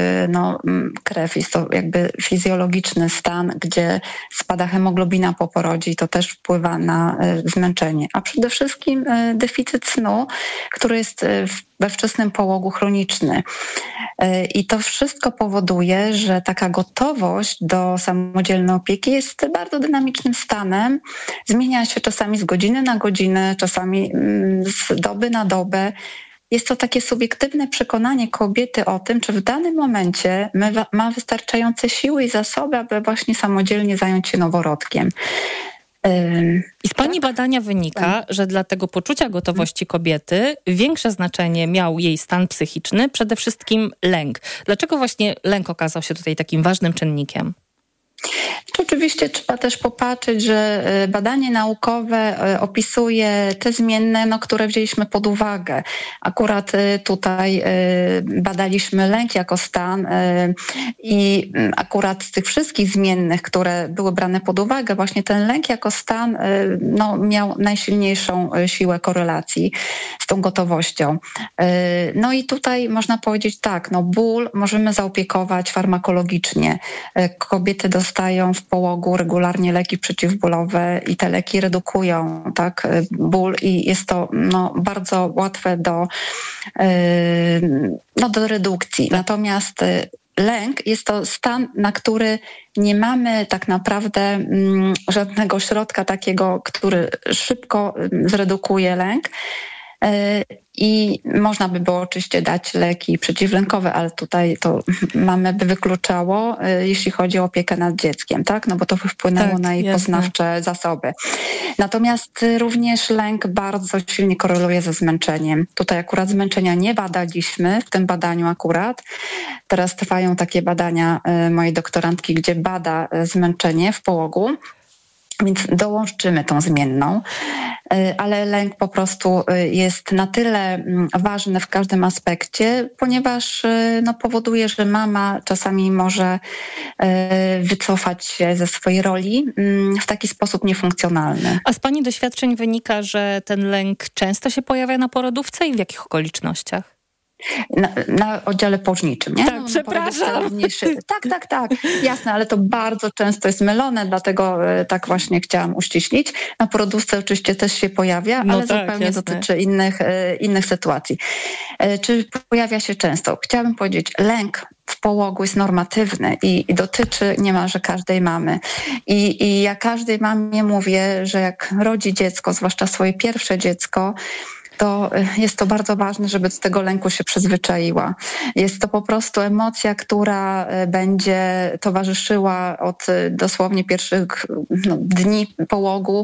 krew. Jest to jakby fizjologiczny stan, gdzie spada hemoglobina po porodzie i to też wpływa na zmęczenie. A przede wszystkim deficyt snu, który jest we wczesnym połogu chroniczny. I to wszystko powoduje, że taka gotowość do samodzielnej opieki jest bardzo dynamicznym stanem. Zmienia się czasami z godziny na godzinę, czasami z doby na dobę. Jest to takie subiektywne przekonanie kobiety o tym, czy w danym momencie ma wystarczające siły i zasoby, aby właśnie samodzielnie zająć się noworodkiem. I z pani badania wynika, że dla tego poczucia gotowości kobiety większe znaczenie miał jej stan psychiczny, przede wszystkim lęk. Dlaczego właśnie lęk okazał się tutaj takim ważnym czynnikiem? Oczywiście trzeba też popatrzeć, że badanie naukowe opisuje te zmienne, które wzięliśmy pod uwagę. Akurat tutaj badaliśmy lęk jako stan i akurat z tych wszystkich zmiennych, które były brane pod uwagę, właśnie ten lęk jako stan miał najsilniejszą siłę korelacji z tą gotowością. I tutaj można powiedzieć tak, ból możemy zaopiekować farmakologicznie. Kobiety dostają w połogu regularnie leki przeciwbólowe i te leki redukują ból i jest to bardzo łatwe do redukcji. Natomiast lęk jest to stan, na który nie mamy tak naprawdę żadnego środka takiego, który szybko zredukuje lęk. I można by było oczywiście dać leki przeciwlękowe, ale tutaj to mamy by wykluczało, jeśli chodzi o opiekę nad dzieckiem, tak? No bo to by wpłynęło na jej poznawcze zasoby. Natomiast również lęk bardzo silnie koreluje ze zmęczeniem. Tutaj akurat zmęczenia nie badaliśmy, w tym badaniu akurat. Teraz trwają takie badania mojej doktorantki, gdzie bada zmęczenie w połogu. Więc dołączymy tą zmienną, ale lęk po prostu jest na tyle ważny w każdym aspekcie, ponieważ powoduje, że mama czasami może wycofać się ze swojej roli w taki sposób niefunkcjonalny. A z Pani doświadczeń wynika, że ten lęk często się pojawia na porodówce i w jakich okolicznościach? Na oddziale położniczym, nie? Tak, przepraszam. Tak, jasne, ale to bardzo często jest mylone, dlatego tak właśnie chciałam uściślić. Na porodówce oczywiście też się pojawia, ale zupełnie dotyczy innych sytuacji. Czy pojawia się często? Chciałabym powiedzieć, lęk w połogu jest normatywny i dotyczy niemalże każdej mamy. I ja każdej mamie mówię, że jak rodzi dziecko, zwłaszcza swoje pierwsze dziecko, to jest to bardzo ważne, żeby z tego lęku się przyzwyczaiła. Jest to po prostu emocja, która będzie towarzyszyła od dosłownie pierwszych dni połogu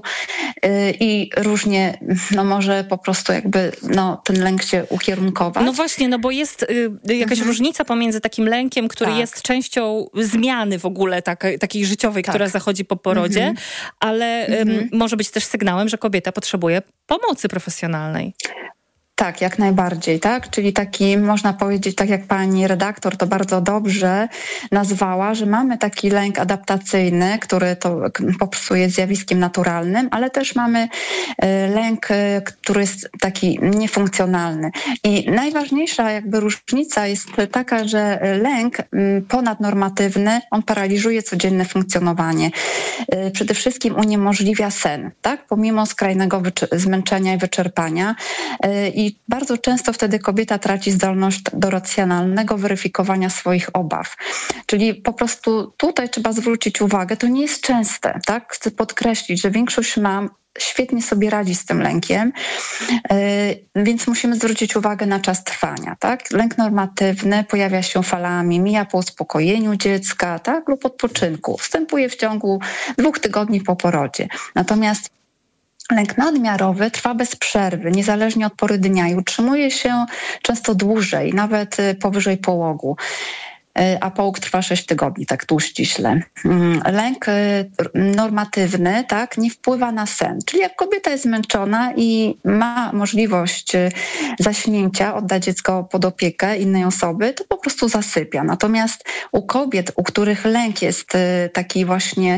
i różnie może po prostu jakby ten lęk się ukierunkować. No właśnie, bo jest jakaś różnica pomiędzy takim lękiem, który jest częścią zmiany w ogóle takiej życiowej, która zachodzi po porodzie, ale może być też sygnałem, że kobieta potrzebuje pomocy profesjonalnej. Tak, jak najbardziej, tak? Czyli taki, można powiedzieć, tak jak pani redaktor to bardzo dobrze nazwała, że mamy taki lęk adaptacyjny, który to popsuje zjawiskiem naturalnym, ale też mamy lęk, który jest taki niefunkcjonalny. I najważniejsza jakby różnica jest taka, że lęk ponadnormatywny, on paraliżuje codzienne funkcjonowanie. Przede wszystkim uniemożliwia sen, tak? Pomimo skrajnego zmęczenia i wyczerpania. I bardzo często wtedy kobieta traci zdolność do racjonalnego weryfikowania swoich obaw. Czyli po prostu tutaj trzeba zwrócić uwagę, to nie jest częste, tak? Chcę podkreślić, że większość mam świetnie sobie radzi z tym lękiem, więc musimy zwrócić uwagę na czas trwania, tak? Lęk normatywny pojawia się falami, mija po uspokojeniu dziecka, tak? Lub odpoczynku. Wstępuje w ciągu 2 tygodni po porodzie. Natomiast lęk nadmiarowy trwa bez przerwy, niezależnie od pory dnia i utrzymuje się często dłużej, nawet powyżej połogu. A połóg trwa 6 tygodni, tak tu ściśle. Lęk normatywny, tak, nie wpływa na sen. Czyli jak kobieta jest zmęczona i ma możliwość zaśnięcia, odda dziecko pod opiekę innej osoby, to po prostu zasypia. Natomiast u kobiet, u których lęk jest taki właśnie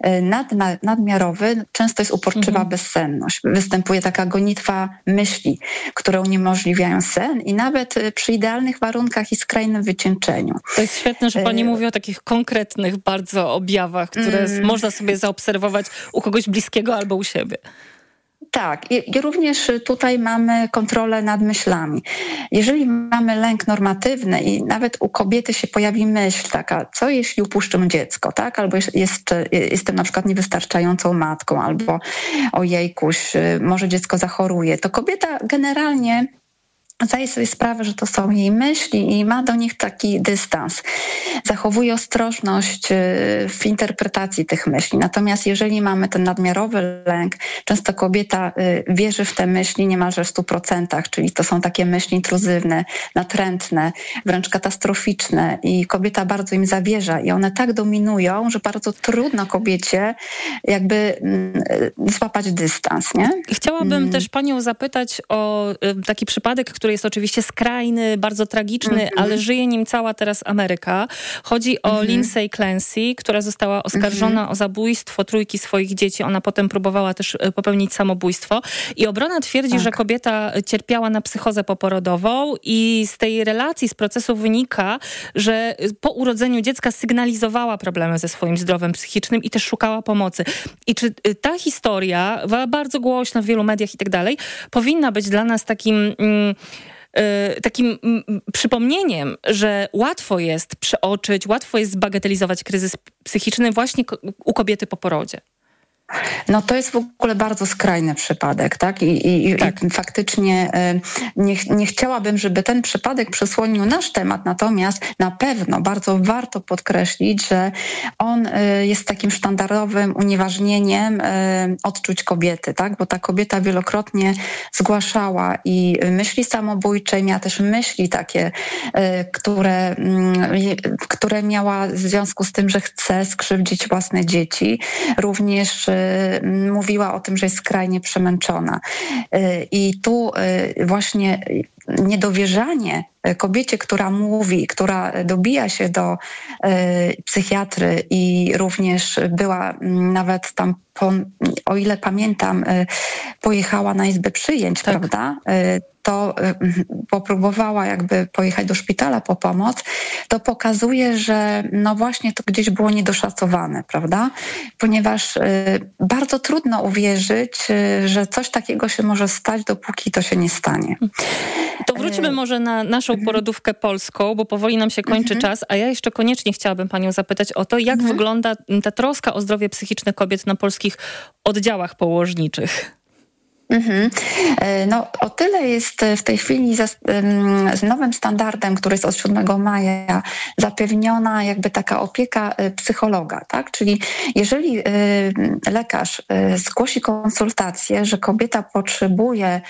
nadmiarowy, często jest uporczywa bezsenność. Występuje taka gonitwa myśli, które uniemożliwiają sen i nawet przy idealnych warunkach i skrajnym wycieńczeniu. To jest świetne, że pani mówi o takich konkretnych bardzo objawach, które można sobie zaobserwować u kogoś bliskiego albo u siebie. Tak, i również tutaj mamy kontrolę nad myślami. Jeżeli mamy lęk normatywny i nawet u kobiety się pojawi myśl taka, co jeśli upuszczę dziecko, tak? Albo jestem na przykład niewystarczającą matką, albo ojejkuś, może dziecko zachoruje, to kobieta generalnie zdaje sobie sprawę, że to są jej myśli i ma do nich taki dystans. Zachowuje ostrożność w interpretacji tych myśli. Natomiast jeżeli mamy ten nadmiarowy lęk, często kobieta wierzy w te myśli niemalże w 100%, czyli to są takie myśli intruzywne, natrętne, wręcz katastroficzne i kobieta bardzo im zawierza i one tak dominują, że bardzo trudno kobiecie jakby złapać dystans, nie? Chciałabym też panią zapytać o taki przypadek, który jest oczywiście skrajny, bardzo tragiczny, ale żyje nim cała teraz Ameryka. Chodzi o Lindsay Clancy, która została oskarżona o zabójstwo 3 swoich dzieci. Ona potem próbowała też popełnić samobójstwo. I obrona twierdzi, że kobieta cierpiała na psychozę poporodową i z tej relacji, z procesu wynika, że po urodzeniu dziecka sygnalizowała problemy ze swoim zdrowiem psychicznym i też szukała pomocy. I czy ta historia, bardzo głośna w wielu mediach i tak dalej, powinna być dla nas takim przypomnieniem, że łatwo jest przeoczyć, łatwo jest zbagatelizować kryzys psychiczny właśnie u kobiety po porodzie? No to jest w ogóle bardzo skrajny przypadek, tak? I faktycznie nie chciałabym, żeby ten przypadek przysłonił nasz temat, natomiast na pewno bardzo warto podkreślić, że on jest takim sztandarowym unieważnieniem odczuć kobiety, tak? Bo ta kobieta wielokrotnie zgłaszała i myśli samobójcze, miała też myśli takie, które miała w związku z tym, że chce skrzywdzić własne dzieci. Również mówiła o tym, że jest skrajnie przemęczona. I tu właśnie niedowierzanie kobiecie, która mówi, która dobija się do psychiatry i również była nawet tam, o ile pamiętam, pojechała na izbę przyjęć, prawda? To popróbowała jakby pojechać do szpitala po pomoc, to pokazuje, że no właśnie to gdzieś było niedoszacowane, prawda? Ponieważ bardzo trudno uwierzyć, że coś takiego się może stać, dopóki to się nie stanie. To wróćmy może na naszą porodówkę polską, bo powoli nam się kończy czas, a ja jeszcze koniecznie chciałabym panią zapytać o to, jak wygląda ta troska o zdrowie psychiczne kobiet na polskich oddziałach położniczych. No o tyle jest w tej chwili z nowym standardem, który jest od 7 maja, zapewniona jakby taka opieka psychologa, tak? Czyli jeżeli lekarz zgłosi konsultację, że kobieta potrzebuje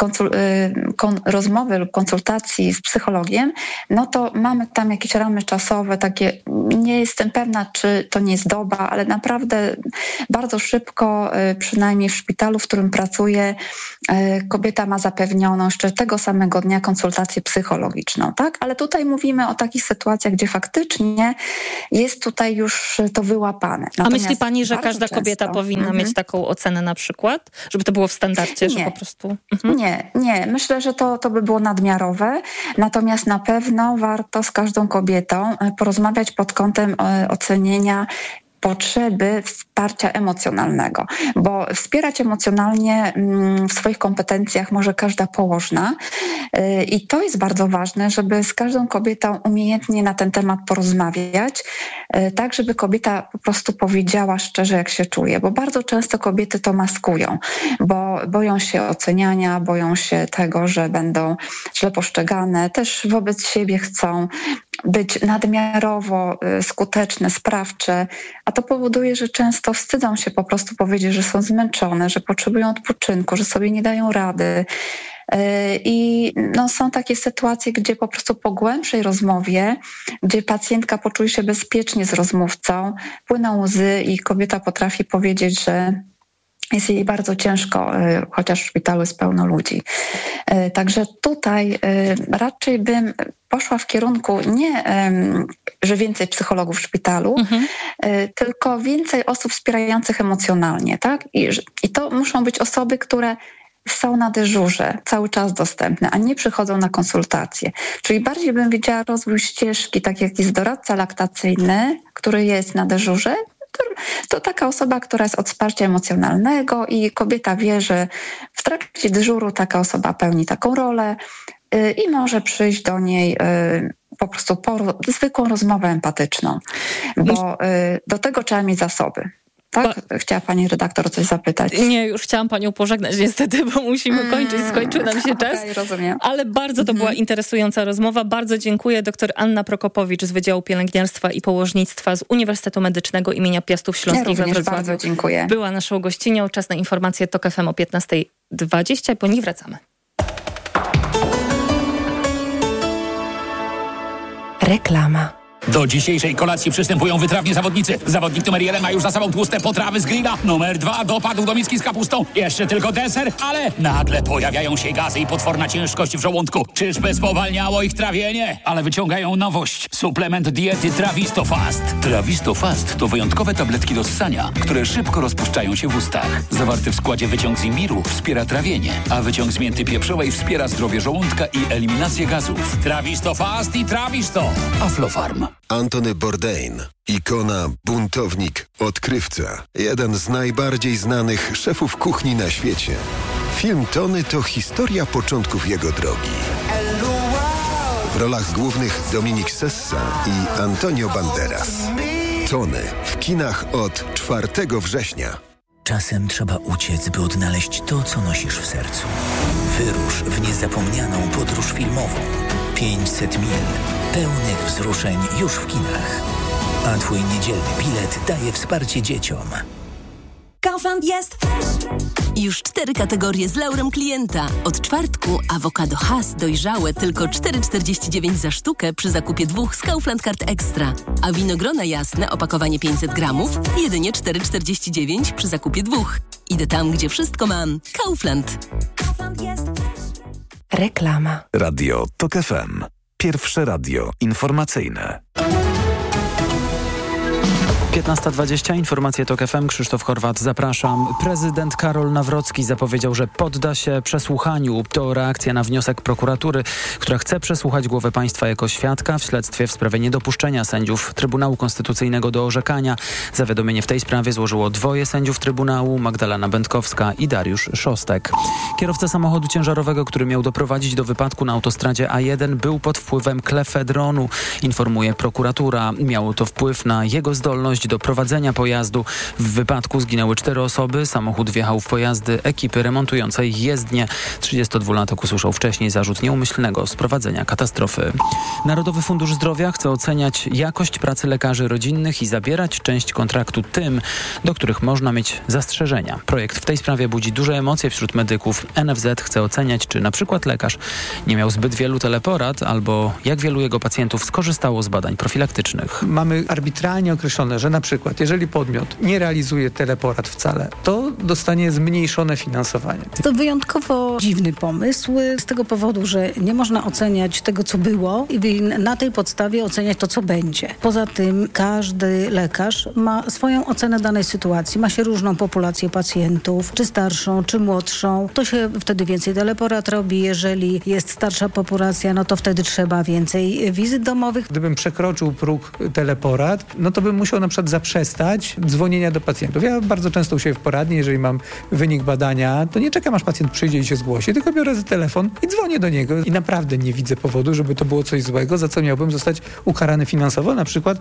rozmowy lub konsultacji z psychologiem, no to mamy tam jakieś ramy czasowe, takie, nie jestem pewna, czy to nie jest doba, ale naprawdę bardzo szybko, przynajmniej w szpitalu, w którym pracuję, kobieta ma zapewnioną jeszcze tego samego dnia konsultację psychologiczną, tak? Ale tutaj mówimy o takich sytuacjach, gdzie faktycznie jest tutaj już to wyłapane. A myśli pani, że każda kobieta powinna mieć taką ocenę na przykład? Żeby to było w standardzie, że po prostu... Nie. Myślę, że to by było nadmiarowe. Natomiast na pewno warto z każdą kobietą porozmawiać pod kątem ocenienia potrzeby wsparcia emocjonalnego, bo wspierać emocjonalnie w swoich kompetencjach może każda położna i to jest bardzo ważne, żeby z każdą kobietą umiejętnie na ten temat porozmawiać, tak żeby kobieta po prostu powiedziała szczerze, jak się czuje, bo bardzo często kobiety to maskują, bo boją się oceniania, boją się tego, że będą źle postrzegane, też wobec siebie chcą być nadmiarowo skuteczne, sprawcze, a to powoduje, że często wstydzą się po prostu powiedzieć, że są zmęczone, że potrzebują odpoczynku, że sobie nie dają rady. I są takie sytuacje, gdzie po prostu po głębszej rozmowie, gdzie pacjentka poczuje się bezpiecznie z rozmówcą, płyną łzy i kobieta potrafi powiedzieć, że jest jej bardzo ciężko, chociaż w szpitalu jest pełno ludzi. Także tutaj raczej bym poszła w kierunku nie, że więcej psychologów w szpitalu, tylko więcej osób wspierających emocjonalnie, tak? I to muszą być osoby, które są na dyżurze, cały czas dostępne, a nie przychodzą na konsultacje. Czyli bardziej bym widziała rozwój ścieżki, tak jak jest doradca laktacyjny, który jest na dyżurze, to taka osoba, która jest od wsparcia emocjonalnego i kobieta wie, że w trakcie dyżuru taka osoba pełni taką rolę i może przyjść do niej po prostu zwykłą rozmowę empatyczną, bo do tego trzeba mieć zasoby. Tak? Chciała pani redaktor coś zapytać. Nie, już chciałam panią pożegnać niestety, bo musimy kończyć. Skończył nam się czas. Okay, rozumiem. Ale bardzo to była interesująca rozmowa. Bardzo dziękuję. Dr Anna Prokopowicz z Wydziału Pielęgniarstwa i Położnictwa z Uniwersytetu Medycznego imienia Piastów Śląskich we Wrocławiu. Bardzo dziękuję. Była naszą gościnią. Czas na informacje TOK FM o 15:20. Po nich wracamy. Reklama. Do dzisiejszej kolacji przystępują wytrawni zawodnicy. Zawodnik numer 1 ma już za sobą tłuste potrawy z grilla. Numer 2 dopadł do miski z kapustą. Jeszcze tylko deser, ale nagle pojawiają się gazy i potworna ciężkość w żołądku. Czyżby spowalniało ich trawienie? Ale wyciągają nowość. Suplement diety Travistofast. Travistofast to wyjątkowe tabletki do ssania, które szybko rozpuszczają się w ustach. Zawarty w składzie wyciąg z imbiru wspiera trawienie, a wyciąg z mięty pieprzowej wspiera zdrowie żołądka i eliminację gazów. Travistofast i Travisto. Aflofarm. Antony Bourdain, ikona, buntownik, odkrywca. Jeden z najbardziej znanych szefów kuchni na świecie. Film Tony to historia początków jego drogi. W rolach głównych Dominik Sessa i Antonio Banderas. Tony w kinach od 4 września. Czasem trzeba uciec, by odnaleźć to, co nosisz w sercu. Wyrusz w niezapomnianą podróż filmową. 500 mil pełnych wzruszeń już w kinach. A twój niedzielny bilet daje wsparcie dzieciom. Kaufland jest już 4 kategorie z laurem klienta. Od czwartku awokado Hass dojrzałe tylko 4,49 za sztukę przy zakupie 2 z Kaufland Card Extra. A winogrona jasne opakowanie 500 gramów jedynie 4,49 przy zakupie 2. Idę tam, gdzie wszystko mam. Kaufland. Kaufland jest. Reklama. Radio TOK FM. Pierwsze radio informacyjne. 15:20, informacje TOK FM, Krzysztof Horwat, zapraszam. Prezydent Karol Nawrocki zapowiedział, że podda się przesłuchaniu. To reakcja na wniosek prokuratury, która chce przesłuchać głowę państwa jako świadka w śledztwie w sprawie niedopuszczenia sędziów Trybunału Konstytucyjnego do orzekania. Zawiadomienie w tej sprawie złożyło 2 sędziów Trybunału, Magdalena Będkowska i Dariusz Szostek. Kierowca samochodu ciężarowego, który miał doprowadzić do wypadku na autostradzie A1, był pod wpływem klefedronu, informuje prokuratura. Miało to wpływ na jego zdolność do prowadzenia pojazdu. W wypadku zginęły 4 osoby. Samochód wjechał w pojazdy ekipy remontującej jezdnię. 32-latek usłyszał wcześniej zarzut nieumyślnego sprowadzenia katastrofy. Narodowy Fundusz Zdrowia chce oceniać jakość pracy lekarzy rodzinnych i zabierać część kontraktu tym, do których można mieć zastrzeżenia. Projekt w tej sprawie budzi duże emocje wśród medyków. NFZ chce oceniać, czy na przykład lekarz nie miał zbyt wielu teleporad, albo jak wielu jego pacjentów skorzystało z badań profilaktycznych. Mamy arbitralnie określone, że na przykład jeżeli podmiot nie realizuje teleporad wcale, to dostanie zmniejszone finansowanie. To wyjątkowo dziwny pomysł z tego powodu, że nie można oceniać tego, co było i na tej podstawie oceniać to, co będzie. Poza tym każdy lekarz ma swoją ocenę danej sytuacji. Ma się różną populację pacjentów, czy starszą, czy młodszą. To się wtedy więcej teleporad robi. Jeżeli jest starsza populacja, no to wtedy trzeba więcej wizyt domowych. Gdybym przekroczył próg teleporad, no to bym musiał na przykład zaprzestać dzwonienia do pacjentów. Ja bardzo często u siebie w poradni, jeżeli mam wynik badania, to nie czekam, aż pacjent przyjdzie i się zgłosi, tylko biorę za telefon i dzwonię do niego. I naprawdę nie widzę powodu, żeby to było coś złego, za co miałbym zostać ukarany finansowo, na przykład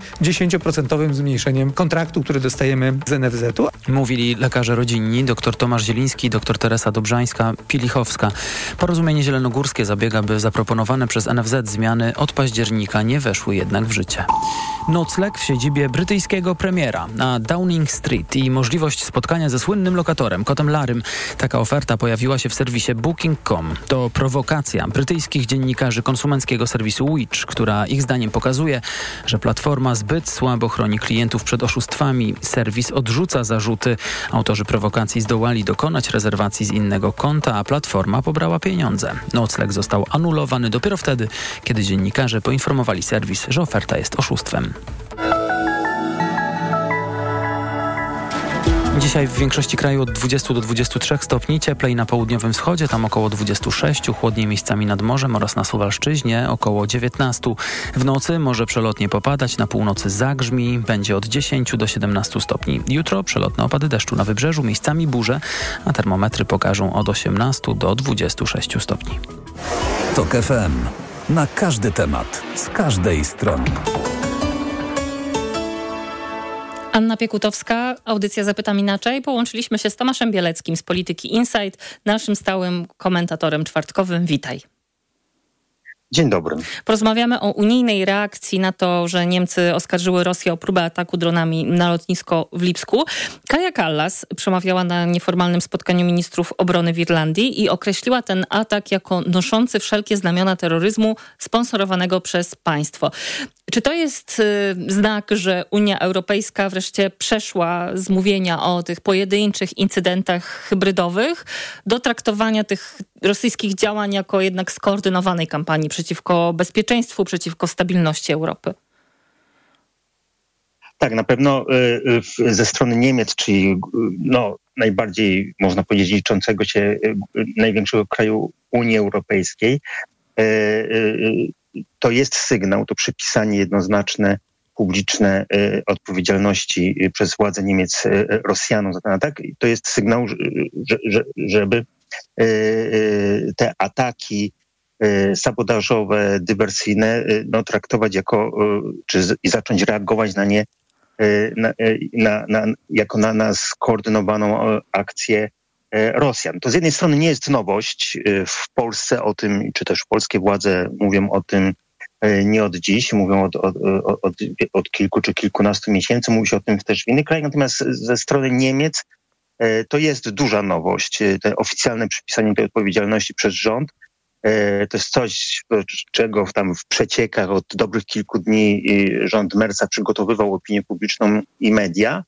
10% zmniejszeniem kontraktu, który dostajemy z NFZ-u. Mówili lekarze rodzinni, dr Tomasz Zieliński, dr Teresa Dobrzańska-Pilichowska. Porozumienie zielonogórskie zabiega, by zaproponowane przez NFZ zmiany od października nie weszły jednak w życie. Nocleg w siedzibie brytyjskiego premiera na Downing Street i możliwość spotkania ze słynnym lokatorem, kotem Larrym. Taka oferta pojawiła się w serwisie Booking.com. To prowokacja brytyjskich dziennikarzy konsumenckiego serwisu Which, która ich zdaniem pokazuje, że platforma zbyt słabo chroni klientów przed oszustwami. Serwis odrzuca zarzuty. Autorzy prowokacji zdołali dokonać rezerwacji z innego konta, a platforma pobrała pieniądze. Nocleg został anulowany dopiero wtedy, kiedy dziennikarze poinformowali serwis, że oferta jest oszustwem. Dzisiaj w większości kraju od 20 do 23 stopni, cieplej na południowym wschodzie, tam około 26, chłodniej miejscami nad morzem oraz na Suwalszczyźnie około 19. W nocy może przelotnie popadać, na północy zagrzmi, będzie od 10 do 17 stopni. Jutro przelotne opady deszczu na wybrzeżu, miejscami burze, a termometry pokażą od 18 do 26 stopni. TOK FM. Na każdy temat, z każdej strony. Anna Piekutowska, audycja Zapytam Inaczej. Połączyliśmy się z Tomaszem Bieleckim z Polityki Insight, naszym stałym komentatorem czwartkowym. Witaj. Dzień dobry. Porozmawiamy o unijnej reakcji na to, że Niemcy oskarżyły Rosję o próbę ataku dronami na lotnisko w Lipsku. Kaja Kallas przemawiała na nieformalnym spotkaniu ministrów obrony w Irlandii i określiła ten atak jako noszący wszelkie znamiona terroryzmu sponsorowanego przez państwo. Czy to jest znak, że Unia Europejska wreszcie przeszła z mówienia o tych pojedynczych incydentach hybrydowych do traktowania tych rosyjskich działań jako jednak skoordynowanej kampanii przeciwko bezpieczeństwu, przeciwko stabilności Europy? Tak, na pewno ze strony Niemiec, czyli najbardziej, można powiedzieć, liczącego się największego kraju Unii Europejskiej, to jest sygnał, to przypisanie jednoznaczne, publiczne odpowiedzialności przez władze Niemiec Rosjanom za ten atak. To jest sygnał, żeby te ataki sabotażowe, dywersyjne traktować jako, i zacząć reagować na nie jako na skoordynowaną akcję Rosjan. To z jednej strony nie jest nowość. W Polsce o tym, czy też polskie władze mówią o tym nie od dziś, mówią od kilku czy kilkunastu miesięcy, mówi się o tym też w innych krajach, natomiast ze strony Niemiec to jest duża nowość. Te oficjalne przypisanie tej odpowiedzialności przez rząd to jest coś, czego tam w przeciekach od dobrych kilku dni rząd Merza przygotowywał opinię publiczną i media.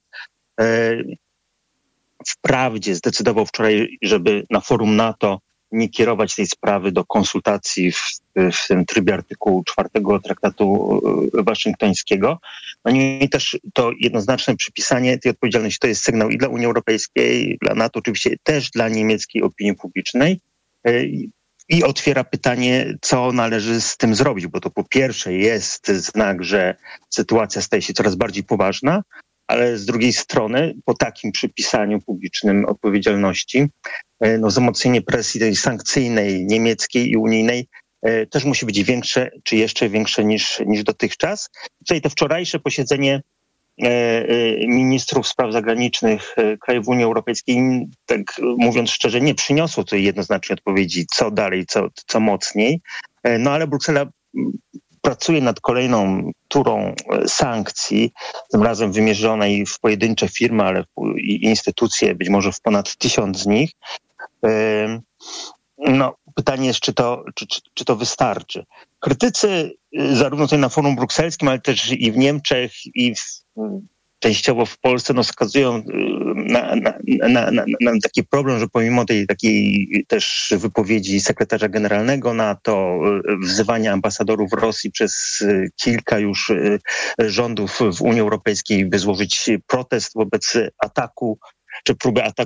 Wprawdzie zdecydował wczoraj, żeby na forum NATO nie kierować tej sprawy do konsultacji w tym trybie artykułu 4 traktatu waszyngtońskiego. No i też to jednoznaczne przypisanie tej odpowiedzialności to jest sygnał i dla Unii Europejskiej, dla NATO, oczywiście też dla niemieckiej opinii publicznej i otwiera pytanie, co należy z tym zrobić, bo to po pierwsze jest znak, że sytuacja staje się coraz bardziej poważna, ale z drugiej strony po takim przypisaniu publicznym odpowiedzialności wzmocnienie presji tej sankcyjnej, niemieckiej i unijnej też musi być większe, czy jeszcze większe niż dotychczas. Tutaj to wczorajsze posiedzenie ministrów spraw zagranicznych krajów Unii Europejskiej, tak mówiąc szczerze, nie przyniosło tutaj jednoznacznej odpowiedzi, co dalej, co mocniej. No ale Bruksela pracuje nad kolejną turą sankcji, tym razem wymierzonej w pojedyncze firmy, ale i instytucje, być może w ponad 1000 z nich. No, pytanie jest, czy to wystarczy. Krytycy zarówno tutaj na forum brukselskim, ale też i w Niemczech, i częściowo w Polsce wskazują na taki problem, że pomimo tej takiej też wypowiedzi sekretarza generalnego NATO, wzywania ambasadorów Rosji przez kilka już rządów w Unii Europejskiej, by złożyć protest wobec ataku czy próby ataku